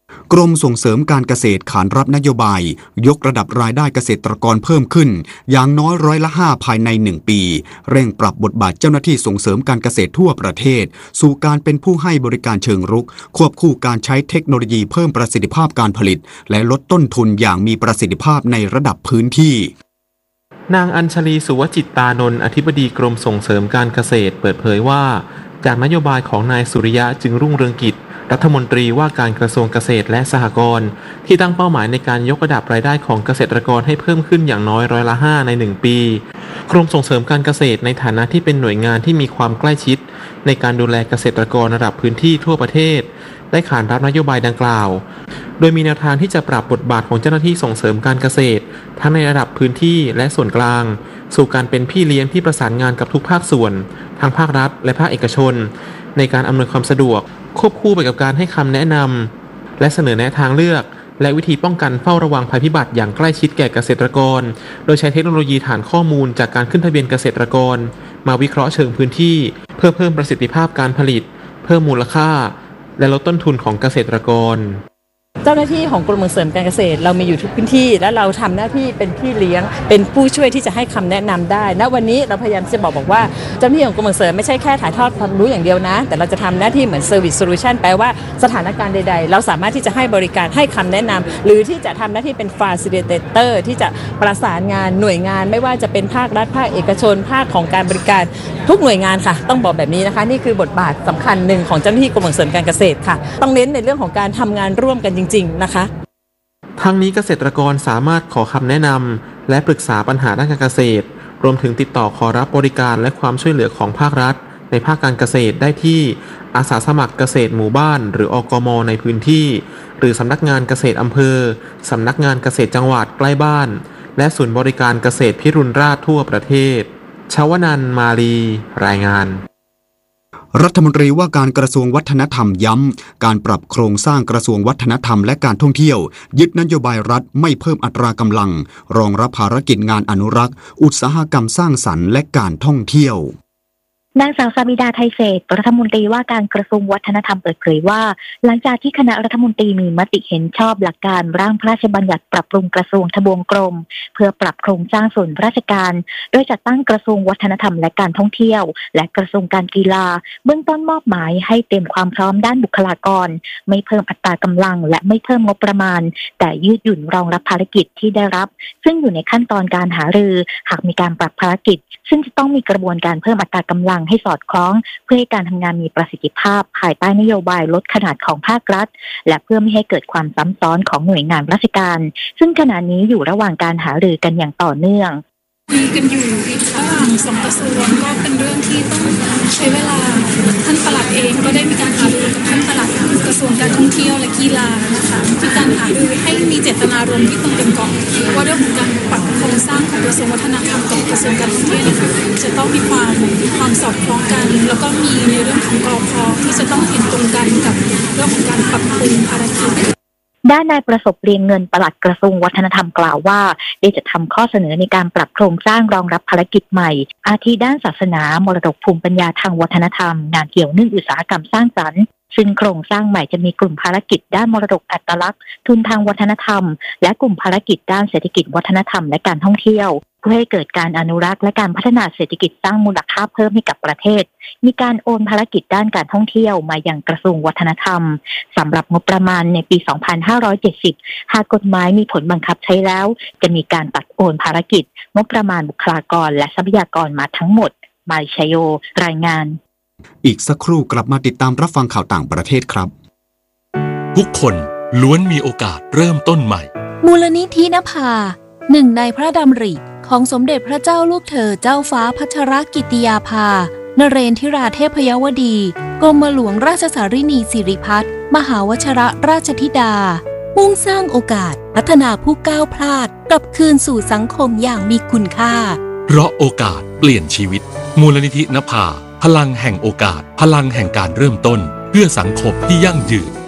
กรมส่งเสริมการเกษตรขานรับนโยบายยกระดับรายได้เกษตรกรเพิ่มขึ้นอย่างน้อยร้อยละห้าภายในหนึ่งปีเร่งปรับบทบาทเจ้าหน้าที่ส่งเสริมการเกษตรทั่วประเทศสู่การเป็นผู้ให้บริการเชิงรุกควบคู่การใช้เทคโนโลยีเพิ่มประสิทธิภาพการผลิตและลดต้นทุนอย่างมีประสิทธิภาพในระดับพื้นที่นางอัญชลีสุวจิตตานนท์อธิบดีกรมส่งเสริมการเกษตรเปิดเผยว่าจากนโยบายของนายสุริยะจึงรุ่งเรืองกิจรัฐมนตรีว่าการกระทรวงเกษตรและสหกรณ์ที่ตั้งเป้าหมายในการยกระดับรายได้ของเกษตรกรให้เพิ่มขึ้นอย่างน้อยร้อยละห้าในหนึ่งปีกรมส่งเสริมการเกษตรในฐานะที่เป็นหน่วยงานที่มีความใกล้ชิดในการดูแลเกษตรกรระดับพื้นที่ทั่วประเทศได้ขานรับนโยบายดังกล่าวโดยมีแนวทางที่จะปรับบทบาทของเจ้าหน้าที่ส่งเสริมการเกษตรทั้งในระดับพื้นที่และส่วนกลางสู่การเป็นพี่เลี้ยงที่ประสานงานกับทุกภาคส่วนทั้งภาครัฐและภาคเอกชนในการอำนวยความสะดวกควบคู่ไปกับการให้คำแนะนำและเสนอแนะทางเลือกและวิธีป้องกันเฝ้าระวังภัยพิบัติอย่างใกล้ชิดแก่เกษตรกรโดยใช้เทคโนโลยีฐานข้อมูลจากการขึ้นทะเบียนเกษตรกรมาวิเคราะห์เชิงพื้นที่เพื่อเพิ่มประสิทธิภาพการผลิตเพิ่มมูลค่าและลดต้นทุนของเกษตรกรเจ้าหน้าที่ของกรมส่งเสริมการเกษตรเรามีอยู่ทุกพื้นที่และเราทำหน้าที่เป็นพี่เลี้ยงเป็นผู้ช่วยที่จะให้คำแนะนำได้ณวันนี้เราพยายามจะบอกบอกว่าเจ้าหน้าที่ของกรมส่งเสริมไม่ใช่แค่ถ่ายทอดความรู้อย่างเดียวนะแต่เราจะทำหน้าที่เหมือน Service Solution แปลว่าสถานการณ์ใดๆเราสามารถที่จะให้บริการให้คำแนะนำหรือที่จะทำหน้าที่เป็น Facilitator ที่จะประสานงานหน่วยงานไม่ว่าจะเป็นภาครัฐภาคเอกชนภาคของการบริการทุกหน่วยงานค่ะต้องบอกแบบนี้นะคะนี่คือบทบาทสำคัญหนึ่งของเจ้าหน้าที่กรมส่งเสริมการเกษตรค่ะต้องเน้นในเรื่องของการทำงานร่วมกันจริงๆนะคะทั้งนี้เกษตรกรสามารถขอคำแนะนำและปรึกษาปัญหาด้านการเกษตรรวมถึงติดต่อขอรับบริการและความช่วยเหลือของภาครัฐในภาคการเกษตรได้ที่อาสาสมัครเกษตรหมู่บ้านหรืออกม.ในพื้นที่หรือสำนักงานเกษตรอำเภอสำนักงานเกษตรจังหวัดใกล้บ้านและศูนย์บริการเกษตรพิรุณราชทั่วประเทศชวนันท์มาลีรายงานรัฐมนตรีว่าการกระทรวงวัฒนธรรมย้ำการปรับโครงสร้างกระทรวงวัฒนธรรมและการท่องเที่ยวยึดนโยบายรัฐไม่เพิ่มอัตรากำลังรองรับภารกิจงานอนุรักษ์อุตสาหกรรมสร้างสรรค์และการท่องเที่ยวนางสาวสามิดาไทยเศรษฐ์รัฐมนตรีว่าการกระทรวงวัฒนธรรมเปิดเผยว่าหลังจากที่คณะรัฐมนตรีมีมติเห็นชอบหลักการร่างพระราชบัญญัติปรับปรุงกระทรวงทบวงกรมเพื่อปรับโครงสร้างส่วนราชการโดยจัดตั้งกระทรวงวัฒนธรรมและการท่องเที่ยวและกระทรวงการกีฬาเบื้องต้นมอบหมายให้เตรียมความพร้อมด้านบุคลากรไม่เพิ่มอัตรากำลังและไม่เพิ่มงบประมาณแต่ยืดหยุ่นรองรับภารกิจที่ได้รับซึ่งอยู่ในขั้นตอนการหารือหากมีการปรับภารกิจซึ่งจะต้องมีกระบวนการเพิ่มอัตรากำลังให้สอดคล้องเพื่อให้การทำงานมีประสิทธิภาพภายใต้นโยบายลดขนาดของภาครัฐและเพื่อไม่ให้เกิดความซ้ำซ้อนของหน่วยงานราชการซึ่งขณะนี้อยู่ระหว่างการหารือกันอย่างต่อเนื่องคุยกันอยู่ระหว่างสองกระทรวงก็เป็นเรื่องที่ต้องใช้เวลาท่านปลัดเองก็ได้มีการหารือกับท่านปลัดกระทรวงการท่องเที่ยวและกีฬานะคะคือการหารือให้มีเจตนารมณ์ที่ตรงกันก่อนว่าเรื่องของการปรับโครงสร้างของกระทรวงวัฒนธรรมกับกระทรวงการท่องเที่ยวจะต้องมีความความสอดคล้องกันแล้วก็มีในเรื่องของกพ.ที่จะต้องเห็นตรงกันกับเรื่องของการปรับปรุงภารกิจด้านนายประสบเรียงเงินปลัดกระทรวงวัฒนธรรมกล่าวว่าได้จะทำข้อเสนอในการปรับโครงสร้างรองรับภารกิจใหม่อาทิด้านศาสนามรดกภูมิปัญญาทางวัฒนธรรมงานเกี่ยวเนื่องอุตสาหกรรมสร้างสรรค์ซึ่งโครงสร้างใหม่จะมีกลุ่มภารกิจด้านมรดกอัตลักษณ์ทุนทางวัฒนธรรมและกลุ่มภารกิจด้านเศรษฐกิจวัฒนธรรมและการท่องเที่ยวเพื่อให้เกิดการอนุรักษ์และการพัฒนาเศรษฐกิจสร้างมูลค่าเพิ่มให้กับประเทศมีการโอนภารกิจด้านการท่องเที่ยวมายังกระทรวงวัฒนธรรมสำหรับงบประมาณในปี สองพันห้าร้อยเจ็ดสิบ หากกฎหมายมีผลบังคับใช้แล้วจะมีการตัดโอนภารกิจงบประมาณบุคลากรและทรัพยากรมาทั้งหมดมายชัยโยรายงานอีกสักครู่กลับมาติดตามรับฟังข่าวต่างประเทศครับทุกคนล้วนมีโอกาสเริ่มต้นใหม่มูลนิธินภาหนึ่งในพระดำริของสมเด็จพระเจ้าลูกเธอเจ้าฟ้าพัชรกิติยาภานเรนทิราเทพยวดีกรมหลวงราชสารินีสิริพัฒน์มหาวชรราชธิดามุ่งสร้างโอกาสพัฒนาผู้ก้าวพลาดกลับคืนสู่สังคมอย่างมีคุณค่าเพราะโอกาสเปลี่ยนชีวิตมูลนิธินภาพลังแห่งโอกาสพลังแห่งการเริ่มต้นเพื่อสังคมที่ยั่งยืน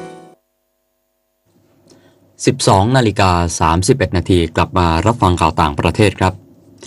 สิบสองนาฬิกาสามสิบเอ็ดนาทีกลับมารับฟังข่าวต่างประเทศครับ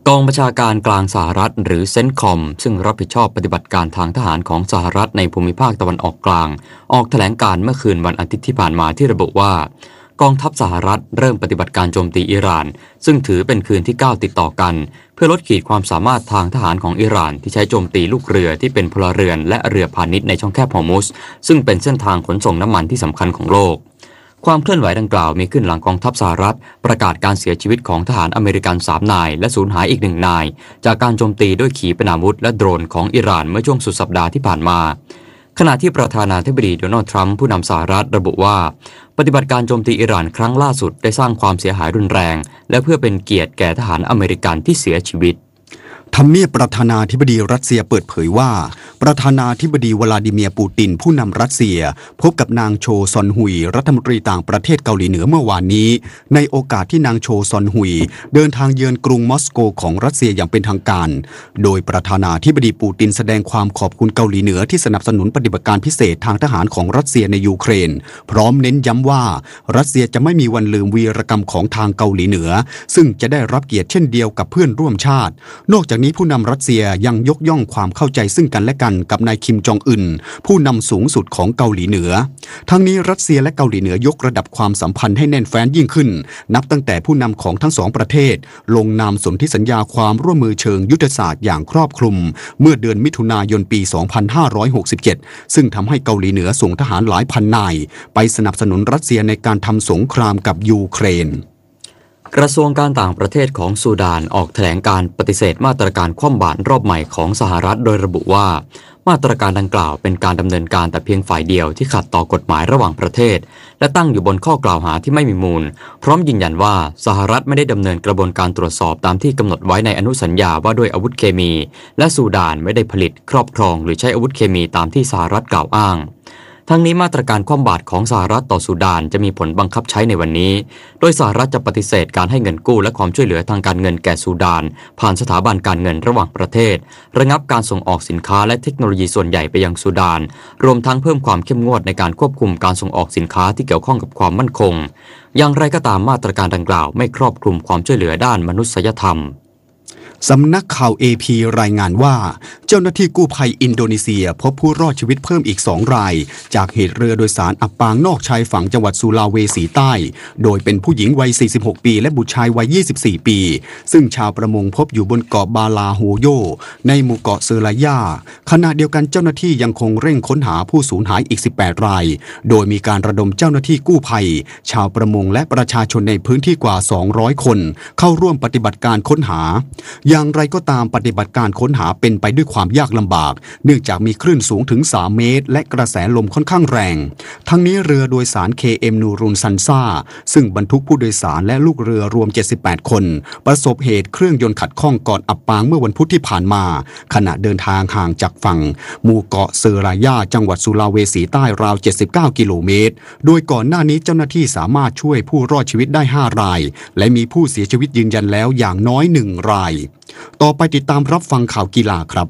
กองบัญชาการกลางสหรัฐหรือเซนคอมซึ่งรับผิดชอบปฏิบัติการทางทหารของสหรัฐในภูมิภาคตะวันออกกลางออกแถลงการเมื่อคืนวันอาทิตย์ที่ผ่านมาที่ระบุว่ากองทัพสหรัฐเริ่มปฏิบัติการโจมตีอิหร่านซึ่งถือเป็นคืนที่เก้าติดต่อกันเพื่อลดขีดความสามารถทางทหารของอิหร่านที่ใช้โจมตีลูกเรือที่เป็นพลเรือนและเรือพาณิชย์ในช่องแคบฮอร์มุซซึ่งเป็นเส้นทางขนส่งน้ำมันที่สำคัญของโลกความเคลื่อนไหวดังกล่าวมีขึ้นหลังกองทัพสหรัฐประกาศการเสียชีวิตของทหารอเมริกันสามนายและสูญหายอีกหนึ่งนายจากการโจมตีด้วยขีปนาวุธและโดรนของอิหร่านเมื่อช่วงสุดสัปดาห์ที่ผ่านมาขณะที่ประธานาธิบดีโดนัลด์ทรัมป์ผู้นำสหรัฐระบุว่าปฏิบัติการโจมตีอิหร่านครั้งล่าสุดได้สร้างความเสียหายรุนแรงและเพื่อเป็นเกียรติแก่ทหารอเมริกันที่เสียชีวิตทำเนียบประธานาธิบดีรัสเซียเปิดเผยว่าประธานาธิบดีวลาดิเมียร์ปูตินผู้นำรัสเซียพบกับนางโชซอนฮุยรัฐมนตรีต่างประเทศเกาหลีเหนือเมื่อวานนี้ในโอกาสที่นางโชซอนฮุยเดินทางเยือนกรุงมอสโกของรัสเซียอย่างเป็นทางการโดยประธานาธิบดีปูตินแสดงความขอบคุณเกาหลีเหนือที่สนับสนุนปฏิบัติการพิเศษทางทหารของรัสเซียในยูเครนพร้อมเน้นย้ำว่ารัสเซียจะไม่มีวันลืมวีรกรรมของทางเกาหลีเหนือซึ่งจะได้รับเกียรติเช่นเดียวกับเพื่อนร่วมชาตินอกจากนี้ผู้นำรัสเซียยังยกย่องความเข้าใจซึ่งกันและกันกับนายคิมจองอึนผู้นำสูงสุดของเกาหลีเหนือทั้งนี้รัสเซียและเกาหลีเหนือยกระดับความสัมพันธ์ให้แน่นแฟ้นยิ่งขึ้นนับตั้งแต่ผู้นำของทั้งสองประเทศลงนามสนธิสัญญาความร่วมมือเชิงยุทธศาสตร์อย่างครอบคลุมเมื่อเดือนมิถุนายนปี สองพันห้าร้อยหกสิบเจ็ด ซึ่งทำให้เกาหลีเหนือส่งทหารหลายพันนายไปสนับสนุนรัสเซียในการทำสงครามกับยูเครนกระทรวงการต่างประเทศของซูดานออกแถลงการปฏิเสธมาตรการคว่ำบาตรรอบใหม่ของสหรัฐโดยระบุว่ามาตรการดังกล่าวเป็นการดำเนินการแต่เพียงฝ่ายเดียวที่ขัดต่อกฎหมายระหว่างประเทศและตั้งอยู่บนข้อกล่าวหาที่ไม่มีมูลพร้อมยืนยันว่าสหรัฐไม่ได้ดำเนินกระบวนการตรวจสอบตามที่กำหนดไว้ในอนุสัญญาว่าด้วยอาวุธเคมีและซูดานไม่ได้ผลิตครอบครองหรือใช้อาวุธเคมีตามที่สหรัฐกล่าวอ้างทั้งนี้มาตรการคว่ำบาตรของสหรัฐต่อซูดานจะมีผลบังคับใช้ในวันนี้โดยสหรัฐจะปฏิเสธการให้เงินกู้และความช่วยเหลือทางการเงินแก่ซูดานผ่านสถาบันการเงินระหว่างประเทศระงับการส่งออกสินค้าและเทคโนโลยีส่วนใหญ่ไปยังซูดานรวมทั้งเพิ่มความเข้มงวดในการควบคุมการส่งออกสินค้าที่เกี่ยวข้องกับความมั่นคงอย่างไรก็ตามมาตรการดังกล่าวไม่ครอบคลุมความช่วยเหลือด้านมนุษยธรรมสำนักข่าว เอ พี รายงานว่าเจ้าหน้าที่กู้ภัยอินโดนีเซียพบผู้รอดชีวิตเพิ่มอีกสองรายจากเหตุเรือโดยสารอับปางนอกชายฝั่งจังหวัดสุลาเวสีใต้โดยเป็นผู้หญิงวัยสี่สิบหกปีและบุตรชายวัยยี่สิบสี่ปีซึ่งชาวประมงพบอยู่บนเกาะบาลาโฮโยในหมู่เกาะเซอร์ลายาขณะเดียวกันเจ้าหน้าที่ยังคงเร่งค้นหาผู้สูญหายอีกสิบแปดรายโดยมีการระดมเจ้าหน้าที่กู้ภัยชาวประมงและประชาชนในพื้นที่กว่าสองร้อยคนเข้าร่วมปฏิบัติการค้นหาอย่างไรก็ตามปฏิบัติการค้นหาเป็นไปด้วยความยากลำบากเนื่องจากมีคลื่นสูงถึงสามเมตรและกระแสลมค่อนข้างแรงทั้งนี้เรือโดยสาร เค เอ็ม นูรุนซันซ่าซึ่งบรรทุกผู้โดยสารและลูกเรือรวมเจ็ดสิบแปดคนประสบเหตุเครื่องยนต์ขัดข้องก่อนอับปางเมื่อวันพุธที่ผ่านมาขณะเดินทางห่างจากฝั่งหมู่เกาะเซอร์ลายาจังหวัดสุลาเวสีใต้ราวเจ็ดสิบเก้ากิโลเมตรโดยก่อนหน้านี้เจ้าหน้าที่สามารถช่วยผู้รอดชีวิตได้ห้ารายและมีผู้เสียชีวิตยืนยันแล้วอย่างน้อยหนึ่งรายต่อไปติดตามรับฟังข่าวกีฬาครับ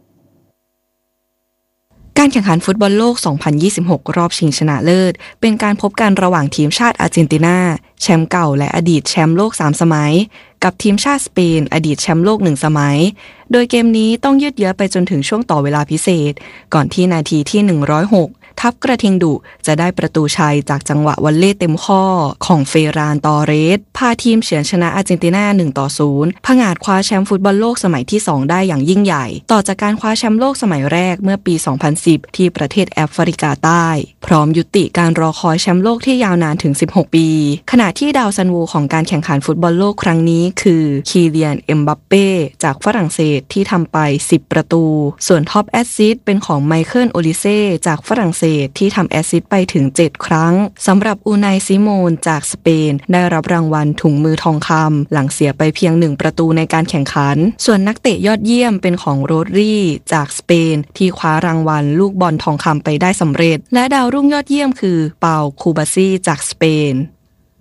การแข่งขันฟุตบอลโลก สองพันยี่สิบหก รอบชิงชนะเลิศเป็นการพบกันระหว่างทีมชาติอาร์เจนตินาแชมป์เก่าและอดีตแชมป์โลกสามสมัยกับทีมชาติสเปนอดีตแชมป์โลกหนึ่งสมัยโดยเกมนี้ต้องยืดเยื้อไปจนถึงช่วงต่อเวลาพิเศษก่อนที่นาทีที่หนึ่งร้อยหกทัพกระทิงดุจะได้ประตูชัยจากจังหวะวอลเล่เต็มข้อของเฟรานตอเรสพาทีมเฉือนชนะอาร์เจนตินาหนึ่งต่อศูนย์ผงาดคว้าแชมป์ฟุตบอลโลกสมัยที่สองได้อย่างยิ่งใหญ่ต่อจากการคว้าแชมป์โลกสมัยแรกเมื่อปีสองพันสิบที่ประเทศแอฟริกาใต้พร้อมยุติการรอคอยแชมป์โลกที่ยาวนานถึงสิบหกปีขณะที่ดาวซันโวของการแข่งขันฟุตบอลโลกครั้งนี้คือคีเลียนเอ็มบัปเป้จากฝรั่งเศสที่ทำไปสิบประตูส่วนท็อปแอสซิสต์เป็นของไมเคิลโอลิเซ่จากฝรั่งเศสที่ทำแอสซิสต์ไปถึงเจ็ดครั้งสำหรับอูไนซิโมนจากสเปนได้รับรางวัลถุงมือทองคำหลังเสียไปเพียงหนึ่งประตูในการแข่งขันส่วนนักเตะยอดเยี่ยมเป็นของโรดรี่จากสเปนที่คว้ารางวัลลูกบอลทองคำไปได้สำเร็จและดาวรุ่งยอดเยี่ยมคือเปาคูบาซี่จากสเปน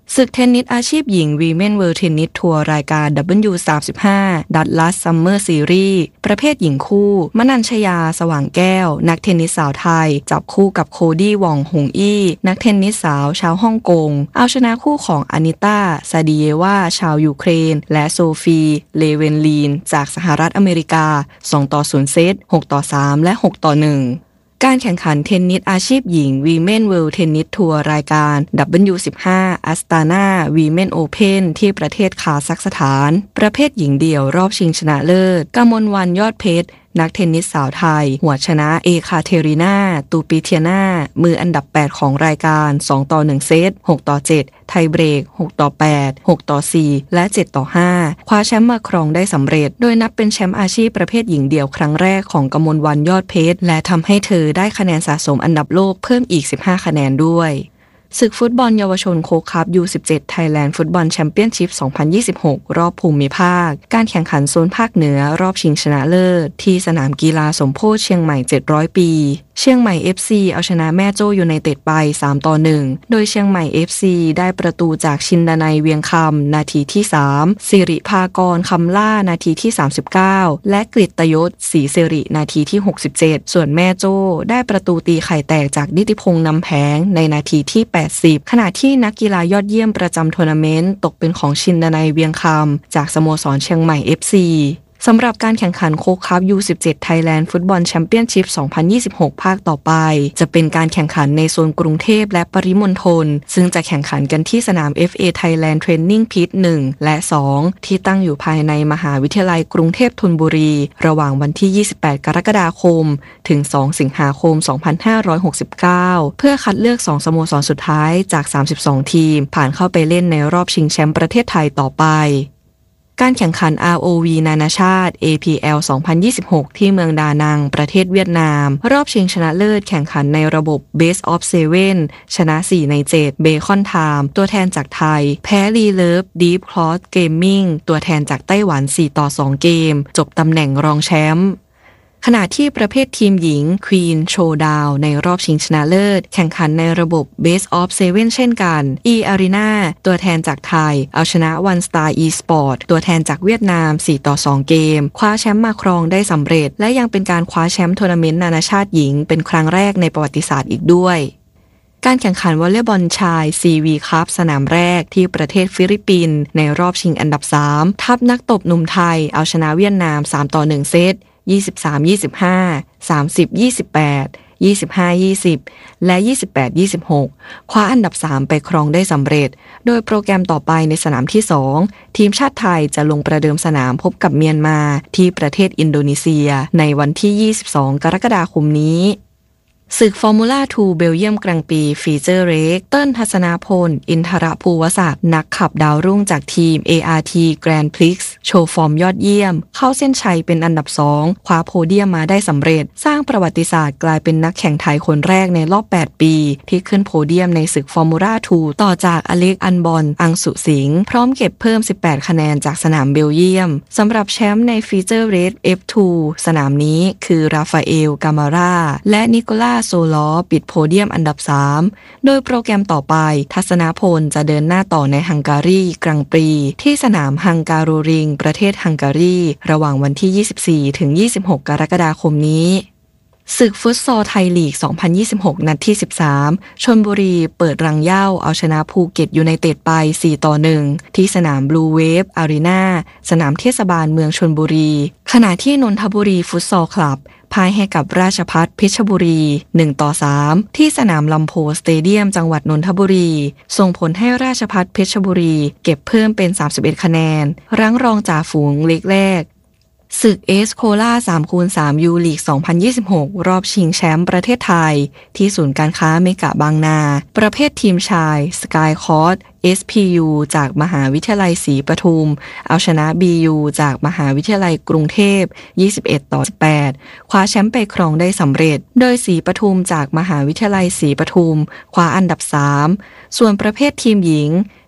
ศึกเทนนิสอาชีพหญิง Women World Tennis Tour รายการ ดับเบิลยู สามสิบห้า Dallas Summer Series ประเภทหญิงคู่มนัญชยาสว่างแก้วนักเทนนิสสาวไทยจับคู่กับโคดี้วองหงอี้นักเทนนิสสาวชาวฮ่องกงเอาชนะคู่ของอานิต้าซาดิเยวาชาวยูเครนและโซฟีเลเวนลีนจากสหรัฐอเมริกาสองต่อศูนย์เซตหกต่อสามและหกต่อหนึ่งการแข่งขันเทนนิสอาชีพหญิง Women World Tennis Tour รายการ ดับเบิลยู สิบห้า Astana Women Open ที่ประเทศคาซัคสถานประเภทหญิงเดี่ยวรอบชิงชนะเลิศกมลวรรณยอดเพชรนักเทนนิสสาวไทยหัวชนะเอคาเทรินาตูปิเทียนามืออันดับแปดของรายการสองต่อหนึ่งเซตหกต่อเจ็ดไทยเบรกหกต่อแปด หกต่อสี่และเจ็ดต่อห้าคว้าแชมป์มาครองได้สำเร็จโดยนับเป็นแชมป์อาชีพประเภทหญิงเดี่ยวครั้งแรกของกมลวรรณยอดเพชรและทำให้เธอได้คะแนนสะสมอันดับโลกเพิ่มอีกสิบห้าคะแนนด้วยศึกฟุตบอลเยาวชนโค้กคัพ ยู สิบเจ็ด Thailand Football Championship สองพันยี่สิบหก รอบภูมิภาคการแข่งขันโซนภาคเหนือรอบชิงชนะเลิศที่สนามกีฬาสมโพธิเชียงใหม่เจ็ดร้อยปีเชียงใหม่ เอฟ ซี เอาชนะแม่โจ้ยูไนเต็ดไปสามต่อหนึ่งโดยเชียงใหม่ เอฟ ซี ได้ประตูจากชินดานัยเวียงคำนาทีที่สามสิริภากรคำล่านาทีที่สามสิบเก้าและกฤตยศศรีสิรินาทีที่หกสิบเจ็ดส่วนแม่โจ้ได้ประตูตีไข่แตกจากนิติพงษ์นำแผงในนาทีที่แปดสิบขณะที่นักกีฬายอดเยี่ยมประจำทัวร์นาเมนต์ตกเป็นของชินดานัยเวียงคำจากสโมสรเชียงใหม่ เอฟ ซีสำหรับการแข่งขันโค้กคัพ ยู สิบเจ็ด Thailand Football Championship สองพันยี่สิบหก ภาคต่อไปจะเป็นการแข่งขันในโซนกรุงเทพและปริมณฑลซึ่งจะแข่งขันกันที่สนาม เอฟ เอ Thailand Training Pit หนึ่งและสองที่ตั้งอยู่ภายในมหาวิทยาลัยกรุงเทพธนบุรีระหว่างวันที่ยี่สิบแปดกรกฎาคมถึงสองสิงหาคมสองพันห้าร้อยหกสิบเก้าเพื่อคัดเลือกสองสโมสรสุดท้ายจากสามสิบสองทีมผ่านเข้าไปเล่นในรอบชิงแชมป์ประเทศไทยต่อไปการแข่งขัน อาร์ โอ วี นานาชาติ เอ พี แอล สองพันยี่สิบหก ที่เมืองดานังประเทศเวียดนามรอบชิงชนะเลิศแข่งขันในระบบ Best of เซเว่น ชนะสี่ในเจ็ดเบคอนไทม์ตัวแทนจากไทยแพ้รีเลิฟ Deep Cross Gaming ตัวแทนจากไต้หวันสี่ต่อสองเกมจบตำแหน่งรองแชมป์ขณะที่ประเภททีมหญิง Queen Showdown ในรอบชิงชนะเลิศแข่งขันในระบบ Best of เซเว่น เช่นกัน E-Arena ตัวแทนจากไทยเอาชนะ One Star Esport ตัวแทนจากเวียดนามสี่ต่อสองเกมคว้าแชมป์มาครองได้สำเร็จและยังเป็นการคว้าแชมป์ทัวร์นาเมนต์นานาชาติหญิงเป็นครั้งแรกในประวัติศาสตร์อีกด้วยการแข่งขันวอลเลย์บอลชาย ซี วี คัพ สนามแรกที่ประเทศฟิลิปปินส์ในรอบชิงอันดับสามทัพนักตบหนุ่มไทยเอาชนะเวียดนามสามต่อหนึ่งเซตยี่สิบสาม ยี่สิบห้า สามสิบ ยี่สิบแปด ยี่สิบห้า ยี่สิบและยี่สิบแปด ยี่สิบหกคว้าอันดับสามไปครองได้สำเร็จโดยโปรแกรมต่อไปในสนามที่สองทีมชาติไทยจะลงประเดิมสนามพบกับเมียนมาที่ประเทศอินโดนีเซียในวันที่ยี่สิบสองกรกฎาคมนี้ศึกฟอร์มูล่าทูเบลเยียมกลางปีฟีเจอร์เรกเติ้ลทัศนาพลอินทรภูวศักดิ์นักขับดาวรุ่งจากทีม เอ อาร์ ที Grand Prix โชว์ฟอร์มยอดเยี่ยมเข้าเส้นชัยเป็นอันดับสองคว้าโพเดียมมาได้สำเร็จสร้างประวัติศาสตร์กลายเป็นนักแข่งไทยคนแรกในรอบแปดปีที่ขึ้นโพเดียมในศึกฟอร์มูล่าทูต่อจากอเล็กอันบอนอังสุสิงห์พร้อมเก็บเพิ่มสิบแปดคะแนนจากสนามเบลเยียมสำหรับแชมป์ในฟีเจอร์เรก เอฟ ทู สนามนี้คือราฟาเอลกามาราและนิโคล่าโซลอปิดโพเดียมอันดับสามโดยโปรแกรมต่อไปทัศนพลจะเดินหน้าต่อในฮังการีกรังปรีที่สนามฮังการูริงประเทศฮังการีระหว่างวันที่ยี่สิบสี่ถึงยี่สิบหกกรกฎาคมนี้ศึกฟุตซอลไทยลีกสองพันยี่สิบหกนัดที่สิบสามชลบุรีเปิดรังเหย้าเอาชนะภูเก็ตยูไนเต็ดไปสี่ต่อหนึ่งที่สนามบลูเวฟอารีนาสนามเทศบาลเมืองชลบุรีขณะที่นนทบุรีฟุตซอลคลับพ่ายให้กับราชภัฏเพชรบุรีหนึ่งต่อสามที่สนามลำโพสเตเดียมจังหวัดนนทบุรีส่งผลให้ราชภัฏเพชรบุรีเก็บเพิ่มเป็นสามสิบเอ็ดคะแนนรั้งรองจ่าฝูงเล็กแรกศึกเอสโคล่า สามคูณสาม ยูลีก สองพันยี่สิบหก รอบชิงแชมป์ประเทศไทยที่ศูนย์การค้าเมกะบางนาประเภททีมชายสกายคอร์ส เอส พี ยู จากมหาวิทยาลัยศรีปทุมเอาชนะ บี ยู จากมหาวิทยาลัยกรุงเทพยี่สิบเอ็ดต่อสิบแปดคว้าแชมป์ไปครองได้สำเร็จโดยศรีปทุมจากมหาวิทยาลัยศรีปทุมคว้าอันดับสามส่วนประเภททีมหญิง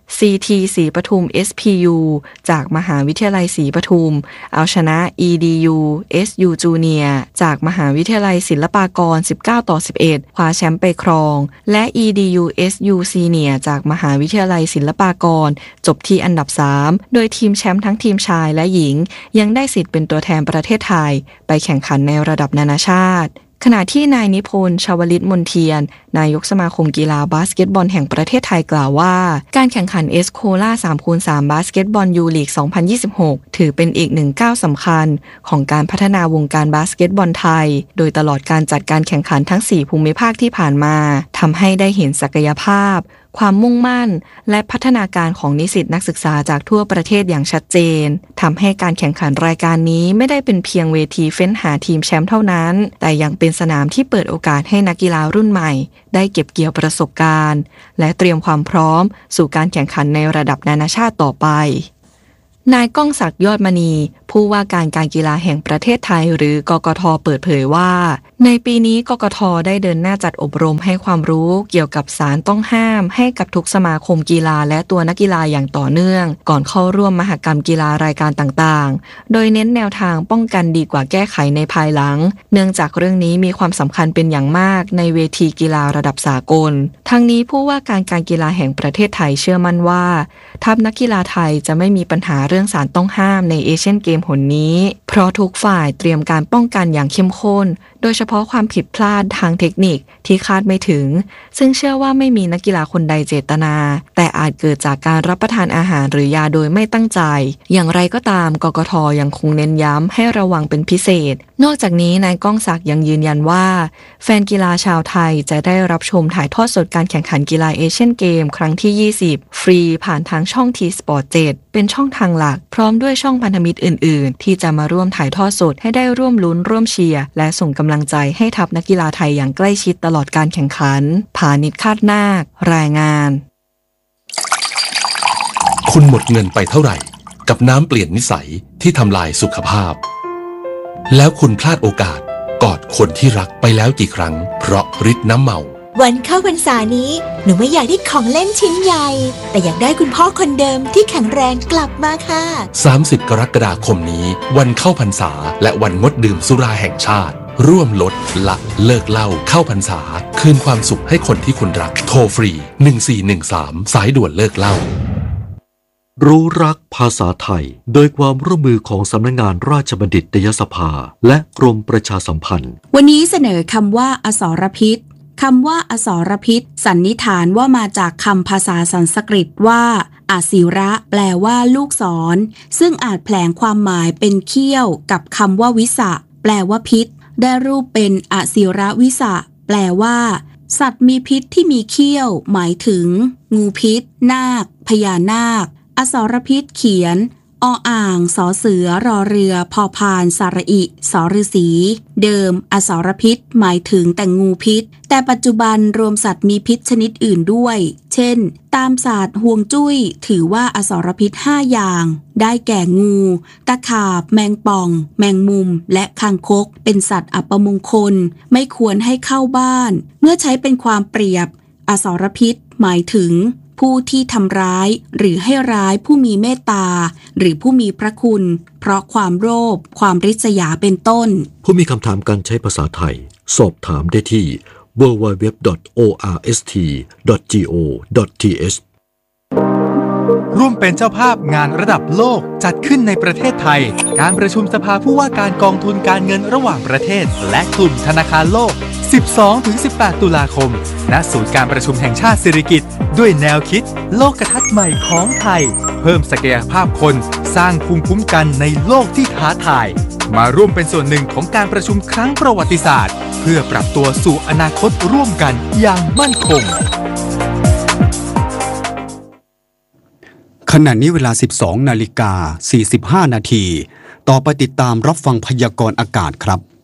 ซี ที ศรีปทุม เอส พี ยู จากมหาวิทยาลัยศรีปทุมเอาชนะ อี ดี ยู เอส ยู Junior จากมหาวิทยาลัยศิลปากรสิบเก้าต่อสิบเอ็ดคว้าแชมป์ไปครองและ อี ดี ยู เอส ยู Senior จากมหาวิทยาลัยศิลปากรจบที่อันดับสามโดยทีมแชมป์ทั้งทีมชายและหญิงยังได้สิทธิ์เป็นตัวแทนประเทศไทยไปแข่งขันในระดับนานาชาติขณะที่นายนิพนธ์ ชวลิตมนเทียนนายกสมาคมกีฬาบาสเกตบอลแห่งประเทศไทยกล่าวว่าการแข่งขันเอสโคล่า สามคูณสาม บาสเกตบอลยูลีก สองพันยี่สิบหก ถือเป็นอีกหนึ่งก้าวสำคัญของการพัฒนาวงการบาสเกตบอลไทยโดยตลอดการจัดการแข่งขันทั้งสี่ภูมิภาคที่ผ่านมาทำให้ได้เห็นศักยภาพความมุ่งมั่นและพัฒนาการของนิสิตนักศึกษาจากทั่วประเทศอย่างชัดเจนทำให้การแข่งขันรายการนี้ไม่ได้เป็นเพียงเวทีเฟ้นหาทีมแชมป์เท่านั้นแต่ยังเป็นสนามที่เปิดโอกาสให้นักกีฬารุ่นใหม่ได้เก็บเกี่ยวประสบการณ์และเตรียมความพร้อมสู่การแข่งขันในระดับนานาชาติต่อไปนายก้องศักดิ์ยอดมณีผู้ว่าการการกีฬาแห่งประเทศไทยหรือกกท.เปิดเผยว่าในปีนี้กกท.ได้เดินหน้าจัดอบรมให้ความรู้เกี่ยวกับสารต้องห้ามให้กับทุกสมาคมกีฬาและตัวนักกีฬาอย่างต่อเนื่องก่อนเข้าร่วมมหกรรมกีฬารายการต่างๆโดยเน้นแนวทางป้องกันดีกว่าแก้ไขในภายหลังเนื่องจากเรื่องนี้มีความสำคัญเป็นอย่างมากในเวทีกีฬาระดับสากลทั้งนี้ผู้ว่าการการกีฬาแห่งประเทศไทยเชื่อมั่นว่าทัพนักกีฬาไทยจะไม่มีปัญหาเรื่องสารต้องห้ามในเอเชียนเกมหนนี้เพราะทุกฝ่ายเตรียมการป้องกันอย่างเข้มข้นโดยเฉพาะความผิดพลาดทางเทคนิคที่คาดไม่ถึงซึ่งเชื่อว่าไม่มีนักกีฬาคนใดเจตนาแต่อาจเกิดจากการรับประทานอาหารหรือยาโดยไม่ตั้งใจอย่างไรก็ตามกกท.ยังคงเน้นย้ำให้ระวังเป็นพิเศษนอกจากนี้นายก้องศักดิ์ยังยืนยันว่าแฟนกีฬาชาวไทยจะได้รับชมถ่ายทอดสดการแข่งขันกีฬาเอเชียนเกมครั้งที่ยี่สิบฟรีผ่านทางช่อง ที สปอร์ต เจ็ดเป็นช่องทางหลักพร้อมด้วยช่องพันธมิตรอื่นๆที่จะมาร่วมถ่ายทอดสดให้ได้ร่วมลุ้นร่วมเชียร์และส่งกำลังใจให้ทัพนักกีฬาไทยอย่างใกล้ชิดตลอดการแข่งขันผานิชคาดนาครายงานคุณหมดเงินไปเท่าไหร่กับน้ำเปลี่ยนนิสัยที่ทำลายสุขภาพแล้วคุณพลาดโอกาสกอดคนที่รักไปแล้วกี่ครั้งเพราะฤทธิ์น้ำเมาวันเข้าพรรษานี้หนูไม่อยากได้ของเล่นชิ้นใหญ่แต่อยากได้คุณพ่อคนเดิมที่แข็งแรงกลับมาค่ะสามสิบกรกฎาคมนี้วันเข้าพรรษาและวันงดดื่มสุราแห่งชาติร่วมลดละเลิกเหล้าเข้าพรรษาคืนความสุขให้คนที่คุณรักโทรฟรีหนึ่งสี่หนึ่งสามสายด่วนเลิกเหล้ารู้รักภาษาไทยโดยความร่วมมือของสำนักงานราชบัณฑิตยสภาและกรมประชาสัมพันธ์วันนี้เสนอคำว่าอสรพิษคำว่าอสรพิษสันนิษฐานว่ามาจากคำภาษาสันสกฤตว่าอาศิระแปลว่าลูกศรซึ่งอาจแผลงความหมายเป็นเขี้ยวกับคำว่าวิสะแปลว่าพิษได้รูปเป็นอศิระวิสะแปลว่าสัตว์มีพิษที่มีเขี้ยวหมายถึงงูพิษนาคพญานาคอสรพิษเขียนออ่างสอเสือรอเรือพอพานสระอิสอฤษีเดิมอสรพิษหมายถึงแต่งูพิษแต่ปัจจุบันรวมสัตว์มีพิษชนิดอื่นด้วยเช่นตามศาสตร์ฮวงจุ้ยถือว่าอสรพิษห้าอย่างได้แก่งูตะขาบแมงป่องแมงมุมและคางคกเป็นสัตว์อัปมงคลไม่ควรให้เข้าบ้านเมื่อใช้เป็นความเปรียบอสรพิษหมายถึงผู้ที่ทำร้ายหรือให้ร้ายผู้มีเมตตาหรือผู้มีพระคุณเพราะความโลภความริษยาเป็นต้นผู้มีคำถามการใช้ภาษาไทยสอบถามได้ที่ ดับเบิลยู ดับเบิลยู ดับเบิลยู ดอท โอ อาร์ เอส ที ดอท จี โอ ดอท ที เอชร่วมเป็นเจ้าภาพงานระดับโลกจัดขึ้นในประเทศไทยการประชุมสภาผู้ว่าการกองทุนการเงินระหว่างประเทศและกลุ่มธนาคารโลก สิบสองถึงสิบแปด ตุลาคมณศูนย์การประชุมแห่งชาติสิริกิติ์ด้วยแนวคิดโลกทัศน์ใหม่ของไทยเพิ่มศักยภาพคนสร้างภูมิคุ้มกันในโลกที่ท้าทายมาร่วมเป็นส่วนหนึ่งของการประชุมครั้งประวัติศาสตร์เพื่อปรับตัวสู่อนาคตร่วมกันอย่างมั่นคงขณะนี้เวลา สิบสองนาฬิกาสี่สิบห้านาทีต่อไปติดตามรับฟังพยากรณ์อากาศครับ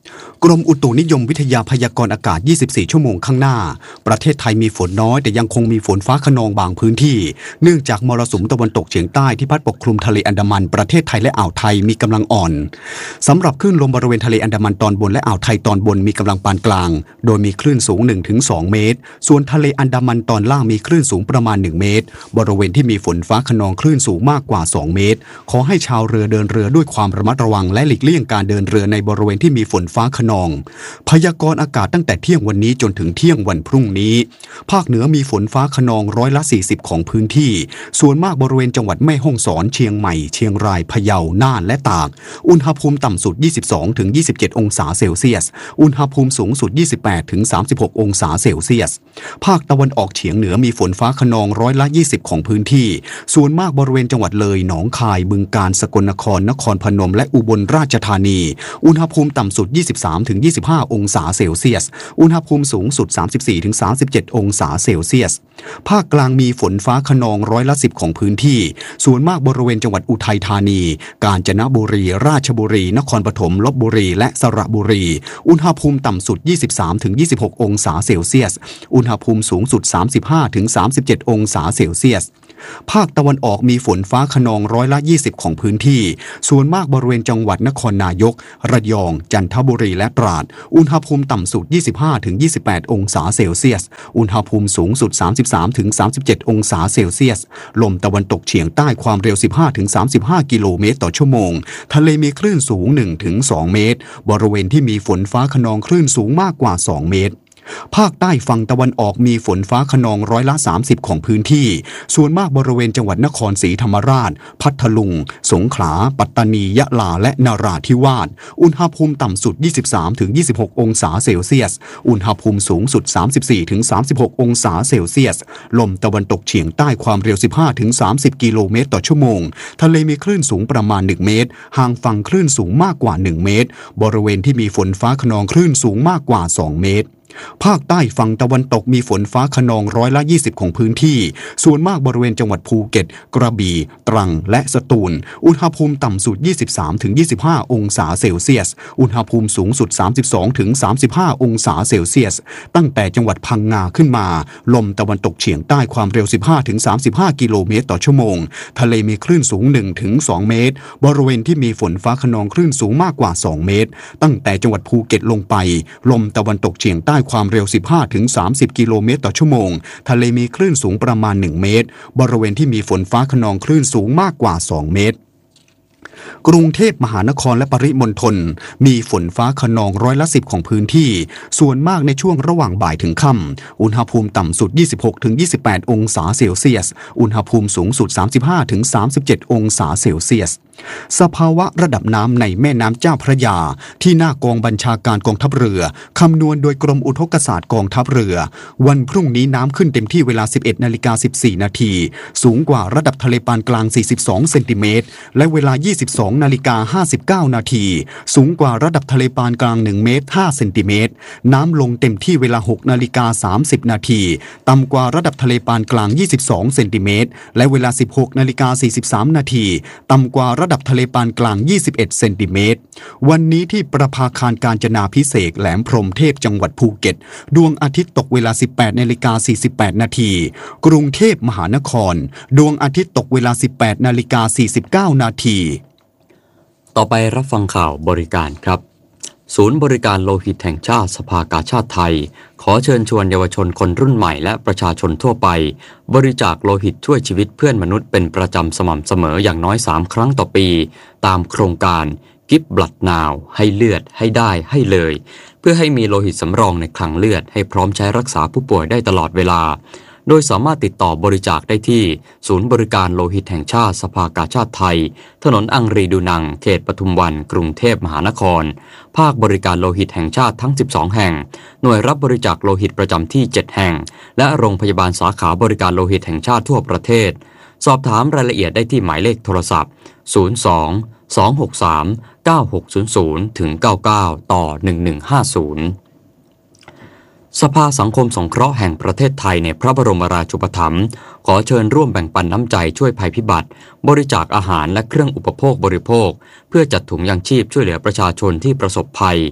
กรมอุตุนิยมวิทยาพยากรณ์อากาศ ยี่สิบสี่ ชั่วโมงข้างหน้าประเทศไทยมีฝนน้อยแต่ยังคงมีฝนฟ้าคะนองบางพื้นที่เนื่องจากมรสุมตะวันตกเฉียงใต้ที่พัดปกคลุมทะเลอันดามันประเทศไทยและอ่าวไทยมีกำลังอ่อนสำหรับคลื่นลมบริเวณทะเลอันดามันตอนบนและอ่าวไทยตอนบนมีกำลังปานกลางโดยมีคลื่นสูง หนึ่งถึงสอง เมตรส่วนทะเลอันดามันตอนล่างมีคลื่นสูงประมาณหนึ่งเมตรบริเวณที่มีฝนฟ้าคะนองคลื่นสูงมากกว่าสองเมตรขอให้ชาวเรือเดินเรือด้วยความระมัดระวังและหลีกเลี่ยงการเดินเรือในบริเวณที่มีฝนฟ้าคะนองพยากรณ์อากาศตั้งแต่เที่ยงวันนี้จนถึงเที่ยงวันพรุ่งนี้ภาคเหนือมีฝนฟ้าคะนองร้อยละสี่สิบของพื้นที่ส่วนมากบริเวณจังหวัดแม่ฮ่องสอนเชียงใหม่เชียงรายพะเยาน่านและตากอุณหภูมิต่ำสุด ยี่สิบสองถึงยี่สิบเจ็ด องศาเซลเซียสอุณหภูมิสูงสุด ยี่สิบแปดถึงสามสิบหก องศาเซลเซียสภาคตะวันออกเฉียงเหนือมีฝนฟ้าคะนองร้อยละยี่สิบของพื้นที่ส่วนมากบริเวณจังหวัดเลยหนองคายบึงกาฬสกลนครนครพนมและอุบลราชธานีอุณหภูมิต่ำสุด ยี่สิบสามถึงยี่สิบห้า องศาเซลเซียสอุณหภูมิสูงสุด สามสิบสี่ถึงสามสิบเจ็ด องศาเซลเซียสภาคกลางมีฝนฟ้าคะนองร้อยละสิบของพื้นที่ส่วนมากบริเวณจังหวัดอุทัยธานีกาญจนบุรีราชบุรีนครปฐมลพบุรีและสระบุรีอุณหภูมิต่ำสุด ยี่สิบสามถึงยี่สิบหก องศาเซลเซียสอุณหภูมิสูงสุด สามสิบห้าถึงสามสิบเจ็ด องศาเซลเซียสภาคตะวันออกมีฝนฟ้าคะนองร้อยละยี่สิบของพื้นที่ส่วนมากบริเวณจังหวัดนครนายกระยองจันทบุรีและตราดอุณหภูมิต่ำสุด ยี่สิบห้าถึงยี่สิบแปด องศาเซลเซียสอุณหภูมิสูงสุด สามสิบสามถึงสามสิบเจ็ด องศาเซลเซียสลมตะวันตกเฉียงใต้ความเร็ว สิบห้าถึงสามสิบห้า กิโลเมตรต่อชั่วโมงทะเลมีคลื่นสูง หนึ่งถึงสอง เมตรบริเวณที่มีฝนฟ้าคะนองคลื่นสูงมากกว่าสองเมตรภาคใต้ฝั่งตะวันออกมีฝนฟ้าคะนองร้อยละสามสิบของพื้นที่ส่วนมากบริเวณจังหวัดนครศรีธรรมราชพัทลุงสงขลาปัตตานียะลาและนราธิวาสอุณหภูมิต่ำสุด ยี่สิบสามถึงยี่สิบหก องศาเซลเซียสอุณหภูมิสูงสุด สามสิบสี่ถึงสามสิบหก องศาเซลเซียสลมตะวันตกเฉียงใต้ความเร็ว สิบห้าถึงสามสิบ กิโลเมตรต่อชั่วโมงทะเลมีคลื่นสูงประมาณหนึ่งเมตรห่างฝั่งคลื่นสูงมากกว่าหนึ่งเมตรบริเวณที่มีฝนฟ้าคะนองคลื่นสูงมากกว่าสองเมตรภาคใต้ฝั่งตะวันตกมีฝนฟ้าคะนองร้อยละยี่สิบของพื้นที่ส่วนมากบริเวณจังหวัดภูเก็ตกระบี่ตรังและสตูลอุณหภูมิต่ำสุด ยี่สิบสามถึงยี่สิบห้า องศาเซลเซียสอุณหภูมิสูงสุด สามสิบสองถึงสามสิบห้า องศาเซลเซียสตั้งแต่จังหวัดพังงาขึ้นมาลมตะวันตกเฉียงใต้ความเร็ว สิบห้าถึงสามสิบห้า กิโลเมตรต่อชั่วโมงทะเลมีคลื่นสูง หนึ่งถึงสอง เมตรบริเวณที่มีฝนฟ้าคะนองคลื่นสูงมากกว่าสองเมตรตั้งแต่จังหวัดภูเก็ตลงไปลมตะวันตกเฉียงใต้ความเร็วสิบห้าถึงสามสิบ กิโลเมตรต่อชั่วโมงทะเลมีคลื่นสูงประมาณหนึ่งเมตรบริเวณที่มีฝนฟ้าคะนองคลื่นสูงมากกว่าสองเมตรกรุงเทพมหานครและปริมณฑลมีฝนฟ้าคะนองร้อยละสิบของพื้นที่ส่วนมากในช่วงระหว่างบ่ายถึงค่ำอุณหภูมิต่ำสุด ยี่สิบหกถึงยี่สิบแปด องศาเซลเซียสอุณหภูมิสูงสุด สามสิบห้าถึงสามสิบเจ็ด องศาเซลเซียสสภาวะระดับน้ำในแม่น้ำเจ้าพระยาที่หน้ากองบัญชาการกองทัพเรือคำนวณโดยกรมอุทกศาสตร์กองทัพเรือวันพรุ่งนี้น้ำขึ้นเต็มที่เวลา สิบเอ็ดนาฬิกาสิบสี่ นาทีสูงกว่าระดับทะเลปานกลางสี่สิบสองเซนติเมตรและเวลา ยี่สิบสองนาฬิกาห้าสิบเก้า นาทีสูงกว่าระดับทะเลปานกลางหนึ่งเมตรห้าเซนติเมตรน้ำลงเต็มที่เวลา หกนาฬิกาสามสิบ นาทีต่ำกว่าระดับทะเลปานกลางยี่สิบสองเซนติเมตรและเวลา สิบหกนาฬิกาสี่สิบสาม นาทีต่ำกว่าระดับทะเลปานกลางยี่สิบเอ็ดเซนติเมตรวันนี้ที่ประภาคารกาญจนาภิเษกแหลมพรหมเทพจังหวัดภูเก็ตดวงอาทิตย์ตกเวลา สิบแปดนาฬิกาสี่สิบแปด นาทีกรุงเทพมหานครดวงอาทิตย์ตกเวลา สิบแปดนาฬิกาสี่สิบเก้า นาทีต่อไปรับฟังข่าวบริการครับศูนย์บริการโลหิตแห่งชาติสภากาชาดไทยขอเชิญชวนเยาวชนคนรุ่นใหม่และประชาชนทั่วไปบริจาคโลหิตช่วยชีวิตเพื่อนมนุษย์เป็นประจำสม่ำเสมออย่างน้อยสามครั้งต่อปีตามโครงการ Give Blood Now ให้เลือดให้ได้ให้เลยเพื่อให้มีโลหิตสำรองในคลังเลือดให้พร้อมใช้รักษาผู้ป่วยได้ตลอดเวลาโดยสามารถติดต่อบริจาคได้ที่ศูนย์บริการโลหิตแห่งชาติสภากาชาดไทยถนนอังรีดูนังเขตปทุมวันกรุงเทพมหานครภาคบริการโลหิตแห่งชาติทั้งสิบสองแห่งหน่วยรับบริจาคโลหิตประจำที่เจ็ดแห่งและโรงพยาบาลสาขาบริการโลหิตแห่งชาติทั่วประเทศสอบถามรายละเอียดได้ที่หมายเลขโทรศัพท์ศูนย์ สอง สอง หก สาม เก้า หก ศูนย์ ศูนย์ ถึง เก้าเก้า ต่อ หนึ่ง หนึ่ง ห้า ศูนย์สภาสังคมสงเคราะห์แห่งประเทศไทยในพระบรมราชูปถัมภ์ขอเชิญร่วมแบ่งปันน้ำใจช่วยภัยพิบัติบริจาคอาหารและเครื่องอุปโภคบริโภคเพื่อจัดถุงยังชีพช่วยเหลือประชาชนที่ประสบภัย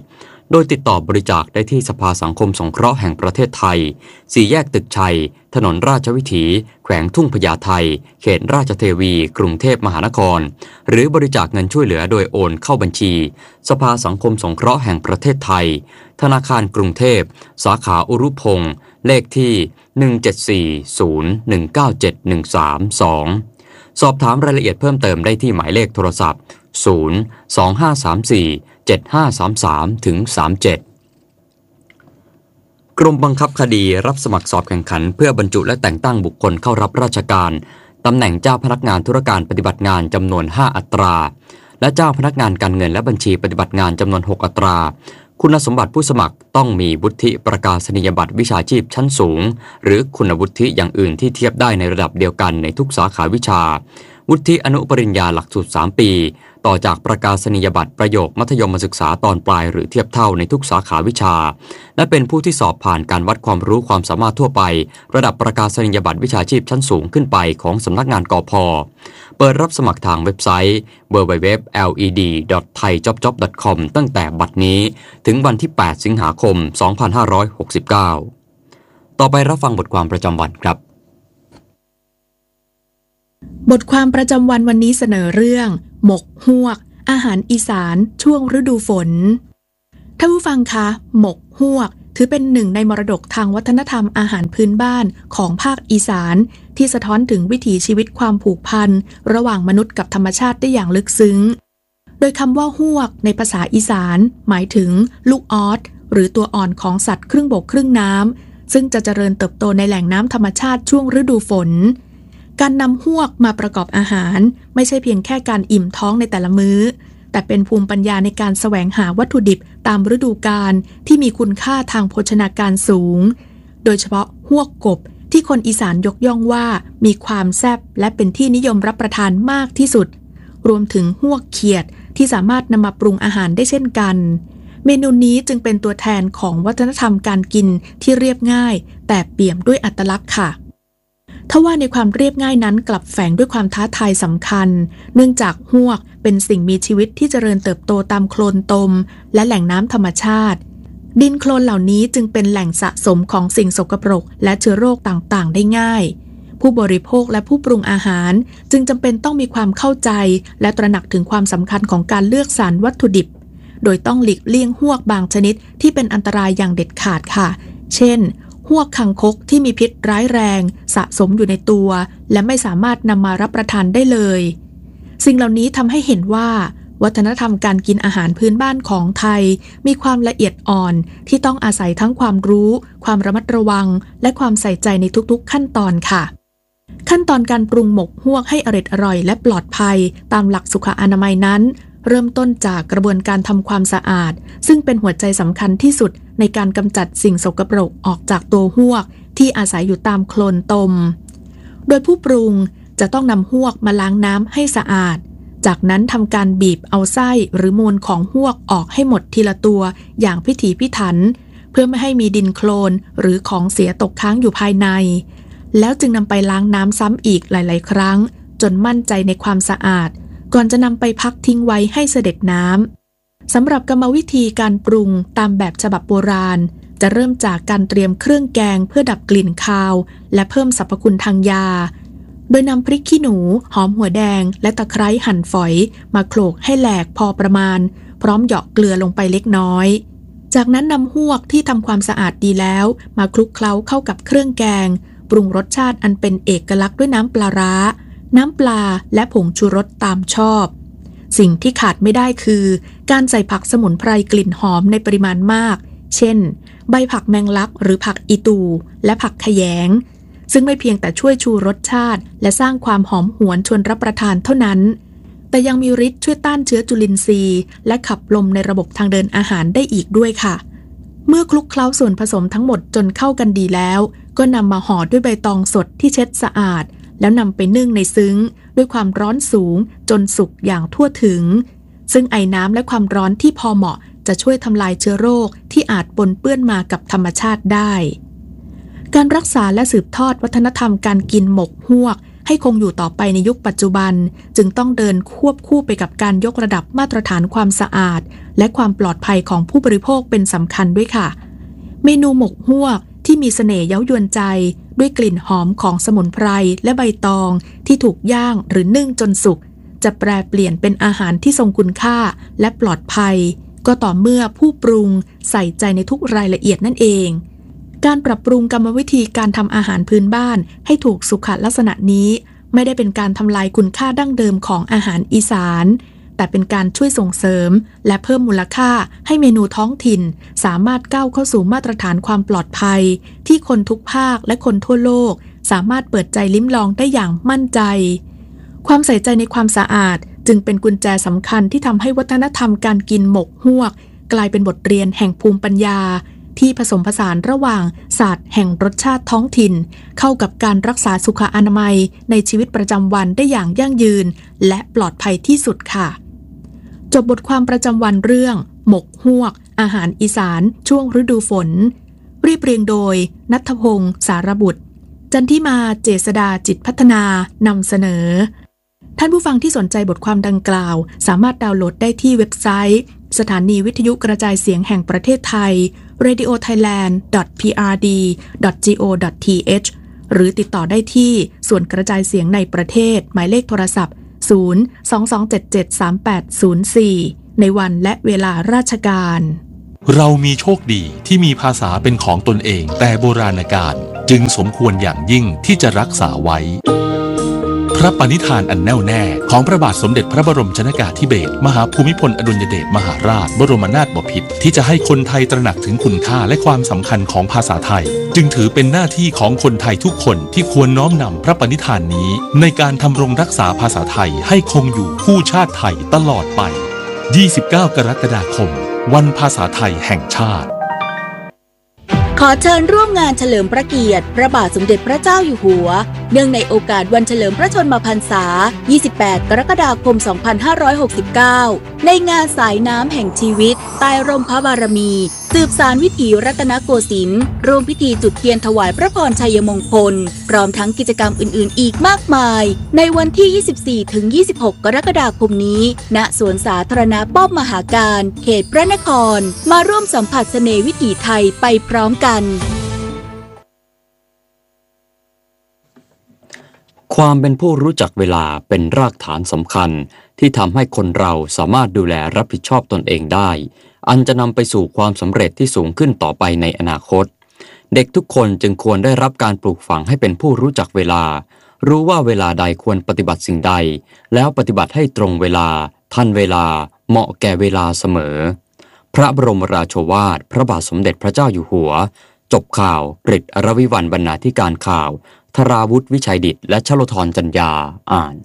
โดยติดต่อบริจาคได้ที่สภาสังคมสงเคราะห์แห่งประเทศไทยสี่แยกตึกชัยถนนราชวิถีแขวงทุ่งพญาไทเขตราชเทวีกรุงเทพมหานครหรือบริจาคเงินช่วยเหลือโดยโอนเข้าบัญชีสภาสังคมสงเคราะห์แห่งประเทศไทยธนาคารกรุงเทพสาขาอุรุพงศ์เลขที่หนึ่ง เจ็ด สี่ ศูนย์ หนึ่ง เก้า เจ็ด หนึ่ง สาม สองสอบถามรายละเอียดเพิ่มเติมได้ที่หมายเลขโทรศัพท์ศูนย์ สอง ห้า สาม สี่ เจ็ด ห้า สาม สาม ถึง สามสิบเจ็ดกรมบังคับคดีรับสมัครสอบแข่งขันเพื่อบรรจุและแต่งตั้งบุคคลเข้ารับราชการตำแหน่งเจ้าพนักงานธุรการปฏิบัติงานจำนวนห้าอัตราและเจ้าพนักงานการเงินและบัญชีปฏิบัติงานจำนวนหกอัตราคุณสมบัติผู้สมัครต้องมีวุฒิประกาศนียบัตรวิชาชีพชั้นสูงหรือคุณวุฒิอย่างอื่นที่เทียบได้ในระดับเดียวกันในทุกสาขาวิชาวุฒิอนุปริญญาหลักสูตรสามปีต่อจากประกาศนียบัตรประโยคมัธยมศึกษาตอนปลายหรือเทียบเท่าในทุกสาขาวิชาและเป็นผู้ที่สอบผ่านการวัดความรู้ความสามารถทั่วไประดับประกาศนียบัตรวิชาชีพชั้นสูงขึ้นไปของสำนักงานกพ.เปิดรับสมัครทางเว็บไซต์ ดับเบิลยู ดับเบิลยู ดับเบิลยู ดอท แอล อี ดี ดอท ไทยจ็อบจ็อบ ดอท คอม ตั้งแต่บัดนี้ถึงวันที่แปดสิงหาคมสองพันห้าร้อยหกสิบเก้าต่อไปรับฟังบทความประจำวันครับบทความประจำวันวันนี้เสนอเรื่องหมกฮวกอาหารอีสานช่วงฤดูฝนท่านผู้ฟังคะหมกฮวกถือเป็นหนึ่งในมรดกทางวัฒนธรรมอาหารพื้นบ้านของภาคอีสานที่สะท้อนถึงวิถีชีวิตความผูกพันระหว่างมนุษย์กับธรรมชาติได้อย่างลึกซึ้งโดยคำว่าฮวกในภาษาอีสานหมายถึงลูกออสหรือตัวอ่อนของสัตว์ครึ่งบกครึ่งน้ำซึ่งจะเจริญเติบโตในแหล่งน้ำธรรมชาติช่วงฤดูฝนการนำฮวกมาประกอบอาหารไม่ใช่เพียงแค่การอิ่มท้องในแต่ละมื้อแต่เป็นภูมิปัญญาในการแสวงหาวัตถุดิบตามฤดูกาลที่มีคุณค่าทางโภชนาการสูงโดยเฉพาะฮวกกบที่คนอีสานยกย่องว่ามีความแซ่บและเป็นที่นิยมรับประทานมากที่สุดรวมถึงฮวกเขียดที่สามารถนำมาปรุงอาหารได้เช่นกันเมนูนี้จึงเป็นตัวแทนของวัฒนธรรมการกินที่เรียบง่ายแต่เปี่ยมด้วยอัตลักษณ์ค่ะทว่าในความเรียบง่ายนั้นกลับแฝงด้วยความท้าทายสำคัญเนื่องจากฮวกเป็นสิ่งมีชีวิตที่เจริญเติบโตตามโคลนตมและแหล่งน้ำธรรมชาติดินโคลนเหล่านี้จึงเป็นแหล่งสะสมของสิ่งสกปรกและเชื้อโรคต่างๆได้ง่ายผู้บริโภคและผู้ปรุงอาหารจึงจำเป็นต้องมีความเข้าใจและตระหนักถึงความสำคัญของการเลือกสรรวัตถุดิบโดยต้องหลีกเลี่ยงฮวกบางชนิดที่เป็นอันตรายอย่างเด็ดขาดค่ะเช่นฮวกคังคกที่มีพิษร้ายแรงสะสมอยู่ในตัวและไม่สามารถนำมารับประทานได้เลยสิ่งเหล่านี้ทำให้เห็นว่าวัฒนธรรมการกินอาหารพื้นบ้านของไทยมีความละเอียดอ่อนที่ต้องอาศัยทั้งความรู้ความระมัดระวังและความใส่ใจในทุกๆขั้นตอนค่ะขั้นตอนการปรุงหมกฮวกให้อร่อยอร่อยและปลอดภัยตามหลักสุขอนามัยนั้นเริ่มต้นจากกระบวนการทำความสะอาดซึ่งเป็นหัวใจสำคัญที่สุดในการกำจัดสิ่งสกปรกออกจากตัวฮวกที่อาศัยอยู่ตามโคลนตมโดยผู้ปรุงจะต้องนำฮวกมาล้างน้ำให้สะอาดจากนั้นทำการบีบเอาไส้หรือมูลของฮวกออกให้หมดทีละตัวอย่างพิถีพิถันเพื่อไม่ให้มีดินโคลนหรือของเสียตกค้างอยู่ภายในแล้วจึงนำไปล้างน้ำซ้ำอีกหลายๆครั้งจนมั่นใจในความสะอาดก่อนจะนำไปพักทิ้งไว้ให้เสด็จน้ำสำหรับกรรมวิธีการปรุงตามแบบฉบับโบราณจะเริ่มจากการเตรียมเครื่องแกงเพื่อดับกลิ่นคาวและเพิ่มสรรพคุณทางยาโดยนำพริกขี้หนูหอมหัวแดงและตะไคร้หั่นฝอยมาโขลกให้แหลกพอประมาณพร้อมเหยาะเกลือลงไปเล็กน้อยจากนั้นนำฮวกที่ทำความสะอาดดีแล้วมาคลุกเคล้าเข้ากับเครื่องแกงปรุงรสชาติอันเป็นเอกลักษณ์ด้วยน้ำปลาร้าน้ำปลาและผงชูรสตามชอบสิ่งที่ขาดไม่ได้คือการใส่ผักสมุนไพรกลิ่นหอมในปริมาณมากเช่นใบผักแมงลักหรือผักอีตูและผักขยงซึ่งไม่เพียงแต่ช่วยชูรสชาติและสร้างความหอมหวนชวนรับประทานเท่านั้นแต่ยังมีฤทธิ์ช่วยต้านเชื้อจุลินทรีย์และขับลมในระบบทางเดินอาหารได้อีกด้วยค่ะเมื่อคลุกเคล้าส่วนผสมทั้งหมดจนเข้ากันดีแล้วก็นำมาห่อด้วยใบตองสดที่เช็ดสะอาดแล้วนำไปนึ่งในซึ้งด้วยความร้อนสูงจนสุกอย่างทั่วถึงซึ่งไอน้ำและความร้อนที่พอเหมาะจะช่วยทำลายเชื้อโรคที่อาจปนเปื้อนมากับธรรมชาติได้การรักษาและสืบทอดวัฒนธรรมการกินหมกฮวกให้คงอยู่ต่อไปในยุคปัจจุบันจึงต้องเดินควบคู่ไปกับการยกระดับมาตรฐานความสะอาดและความปลอดภัยของผู้บริโภคเป็นสำคัญด้วยค่ะเมนูหมกฮวกที่มีเสน่ห์เย้ายวนใจด้วยกลิ่นหอมของสมุนไพรและใบตองที่ถูกย่างหรือนึ่งจนสุกจะแปรเปลี่ยนเป็นอาหารที่ทรงคุณค่าและปลอดภัยก็ต่อเมื่อผู้ปรุงใส่ใจในทุกรายละเอียดนั่นเองการปรับปรุงกรรมวิธีการทำอาหารพื้นบ้านให้ถูกสุขลักษณะนี้ไม่ได้เป็นการทำลายคุณค่าดั้งเดิมของอาหารอีสานแต่เป็นการช่วยส่งเสริมและเพิ่มมูลค่าให้เมนูท้องถิ่นสามารถก้าวเข้าสู่มาตรฐานความปลอดภัยที่คนทุกภาคและคนทั่วโลกสามารถเปิดใจลิ้มลองได้อย่างมั่นใจความใส่ใจในความสะอาดจึงเป็นกุญแจสำคัญที่ทำให้วัฒนธรรมการกินหมกฮวกกลายเป็นบทเรียนแห่งภูมิปัญญาที่ผสมผสานระหว่างศาสตร์แห่งรสชาติท้องถิ่นเข้ากับการรักษาสุขอนามัยในชีวิตประจำวันได้อย่างยั่งยืนและปลอดภัยที่สุดค่ะจบบทความประจำวันเรื่องหมกฮวกอาหารอีสานช่วงฤดูฝนเรียบเรียงโดยณัฐพงศ์สารบุตรจันทิมาเจษดาจิตพัฒนานำเสนอท่านผู้ฟังที่สนใจบทความดังกล่าวสามารถดาวน์โหลดได้ที่เว็บไซต์สถานีวิทยุกระจายเสียงแห่งประเทศไทย เรดิโอไทยแลนด์ ดอท พี อาร์ ดี ดอท จี โอ ดอท ที เอช หรือติดต่อได้ที่ส่วนกระจายเสียงในประเทศหมายเลขโทรศัพท์ ศูนย์ สอง สอง เจ็ด เจ็ด สาม แปด ศูนย์ สี่ ในวันและเวลาราชการเรามีโชคดีที่มีภาษาเป็นของตนเองแต่โบราณกาลจึงสมควรอย่างยิ่งที่จะรักษาไว้พระปณิธานอันแน่วแน่ของพระบาทสมเด็จพระบรมชนกาธิเบศรมหาภูมิพลอดุลยเดชมหาราชบรมนาถบพิตรที่จะให้คนไทยตระหนักถึงคุณค่าและความสำคัญของภาษาไทยจึงถือเป็นหน้าที่ของคนไทยทุกคนที่ควรน้อมนำพระปณิธานนี้ในการทำรงรักษาภาษาไทยให้คงอยู่คู่ชาติไทยตลอดไปยี่สิบเก้ากรกฎาคมวันภาษาไทยแห่งชาติขอเชิญร่วมงานเฉลิมพระเกียรติพระบาทสมเด็จพระเจ้าอยู่หัวเนื่องในโอกาสวันเฉลิมพระชนมพรรษายี่สิบแปดกรกฎาคมสองพันห้าร้อยหกสิบเก้าในงานสายน้ำแห่งชีวิตใต้ร่มพระบารมีสืบสานวิถีรัตนโกสินทร์ร่วมพิธีจุดเทียนถวายพระพรชัยมงคลพร้อมทั้งกิจกรรมอื่นๆอีกมากมายในวันที่ ยี่สิบสี่ถึงยี่สิบหก กรกฎาคมนี้ณสวนสาธารณะป้อมมหาการเขตพระนครมาร่วมสัมผัสเสน่ห์วิถีไทยไปพร้อมกันความเป็นผู้รู้จักเวลาเป็นรากฐานสำคัญที่ทำให้คนเราสามารถดูแลรับผิดชอบตนเองได้อันจะนำไปสู่ความสำเร็จที่สูงขึ้นต่อไปในอนาคตเด็กทุกคนจึงควรได้รับการปลูกฝังให้เป็นผู้รู้จักเวลารู้ว่าเวลาใดควรปฏิบัติสิ่งใดแล้วปฏิบัติให้ตรงเวลาทันเวลาเหมาะแก่เวลาเสมอพระบรมราโชวาทพระบาทสมเด็จพระเจ้าอยู่หัวจบข่าวกฤษ อรวิวรรณบรรณาธิการข่าวธราวุฒิวิชัยดิษฐ์และชโลธรจัญญาอ่าน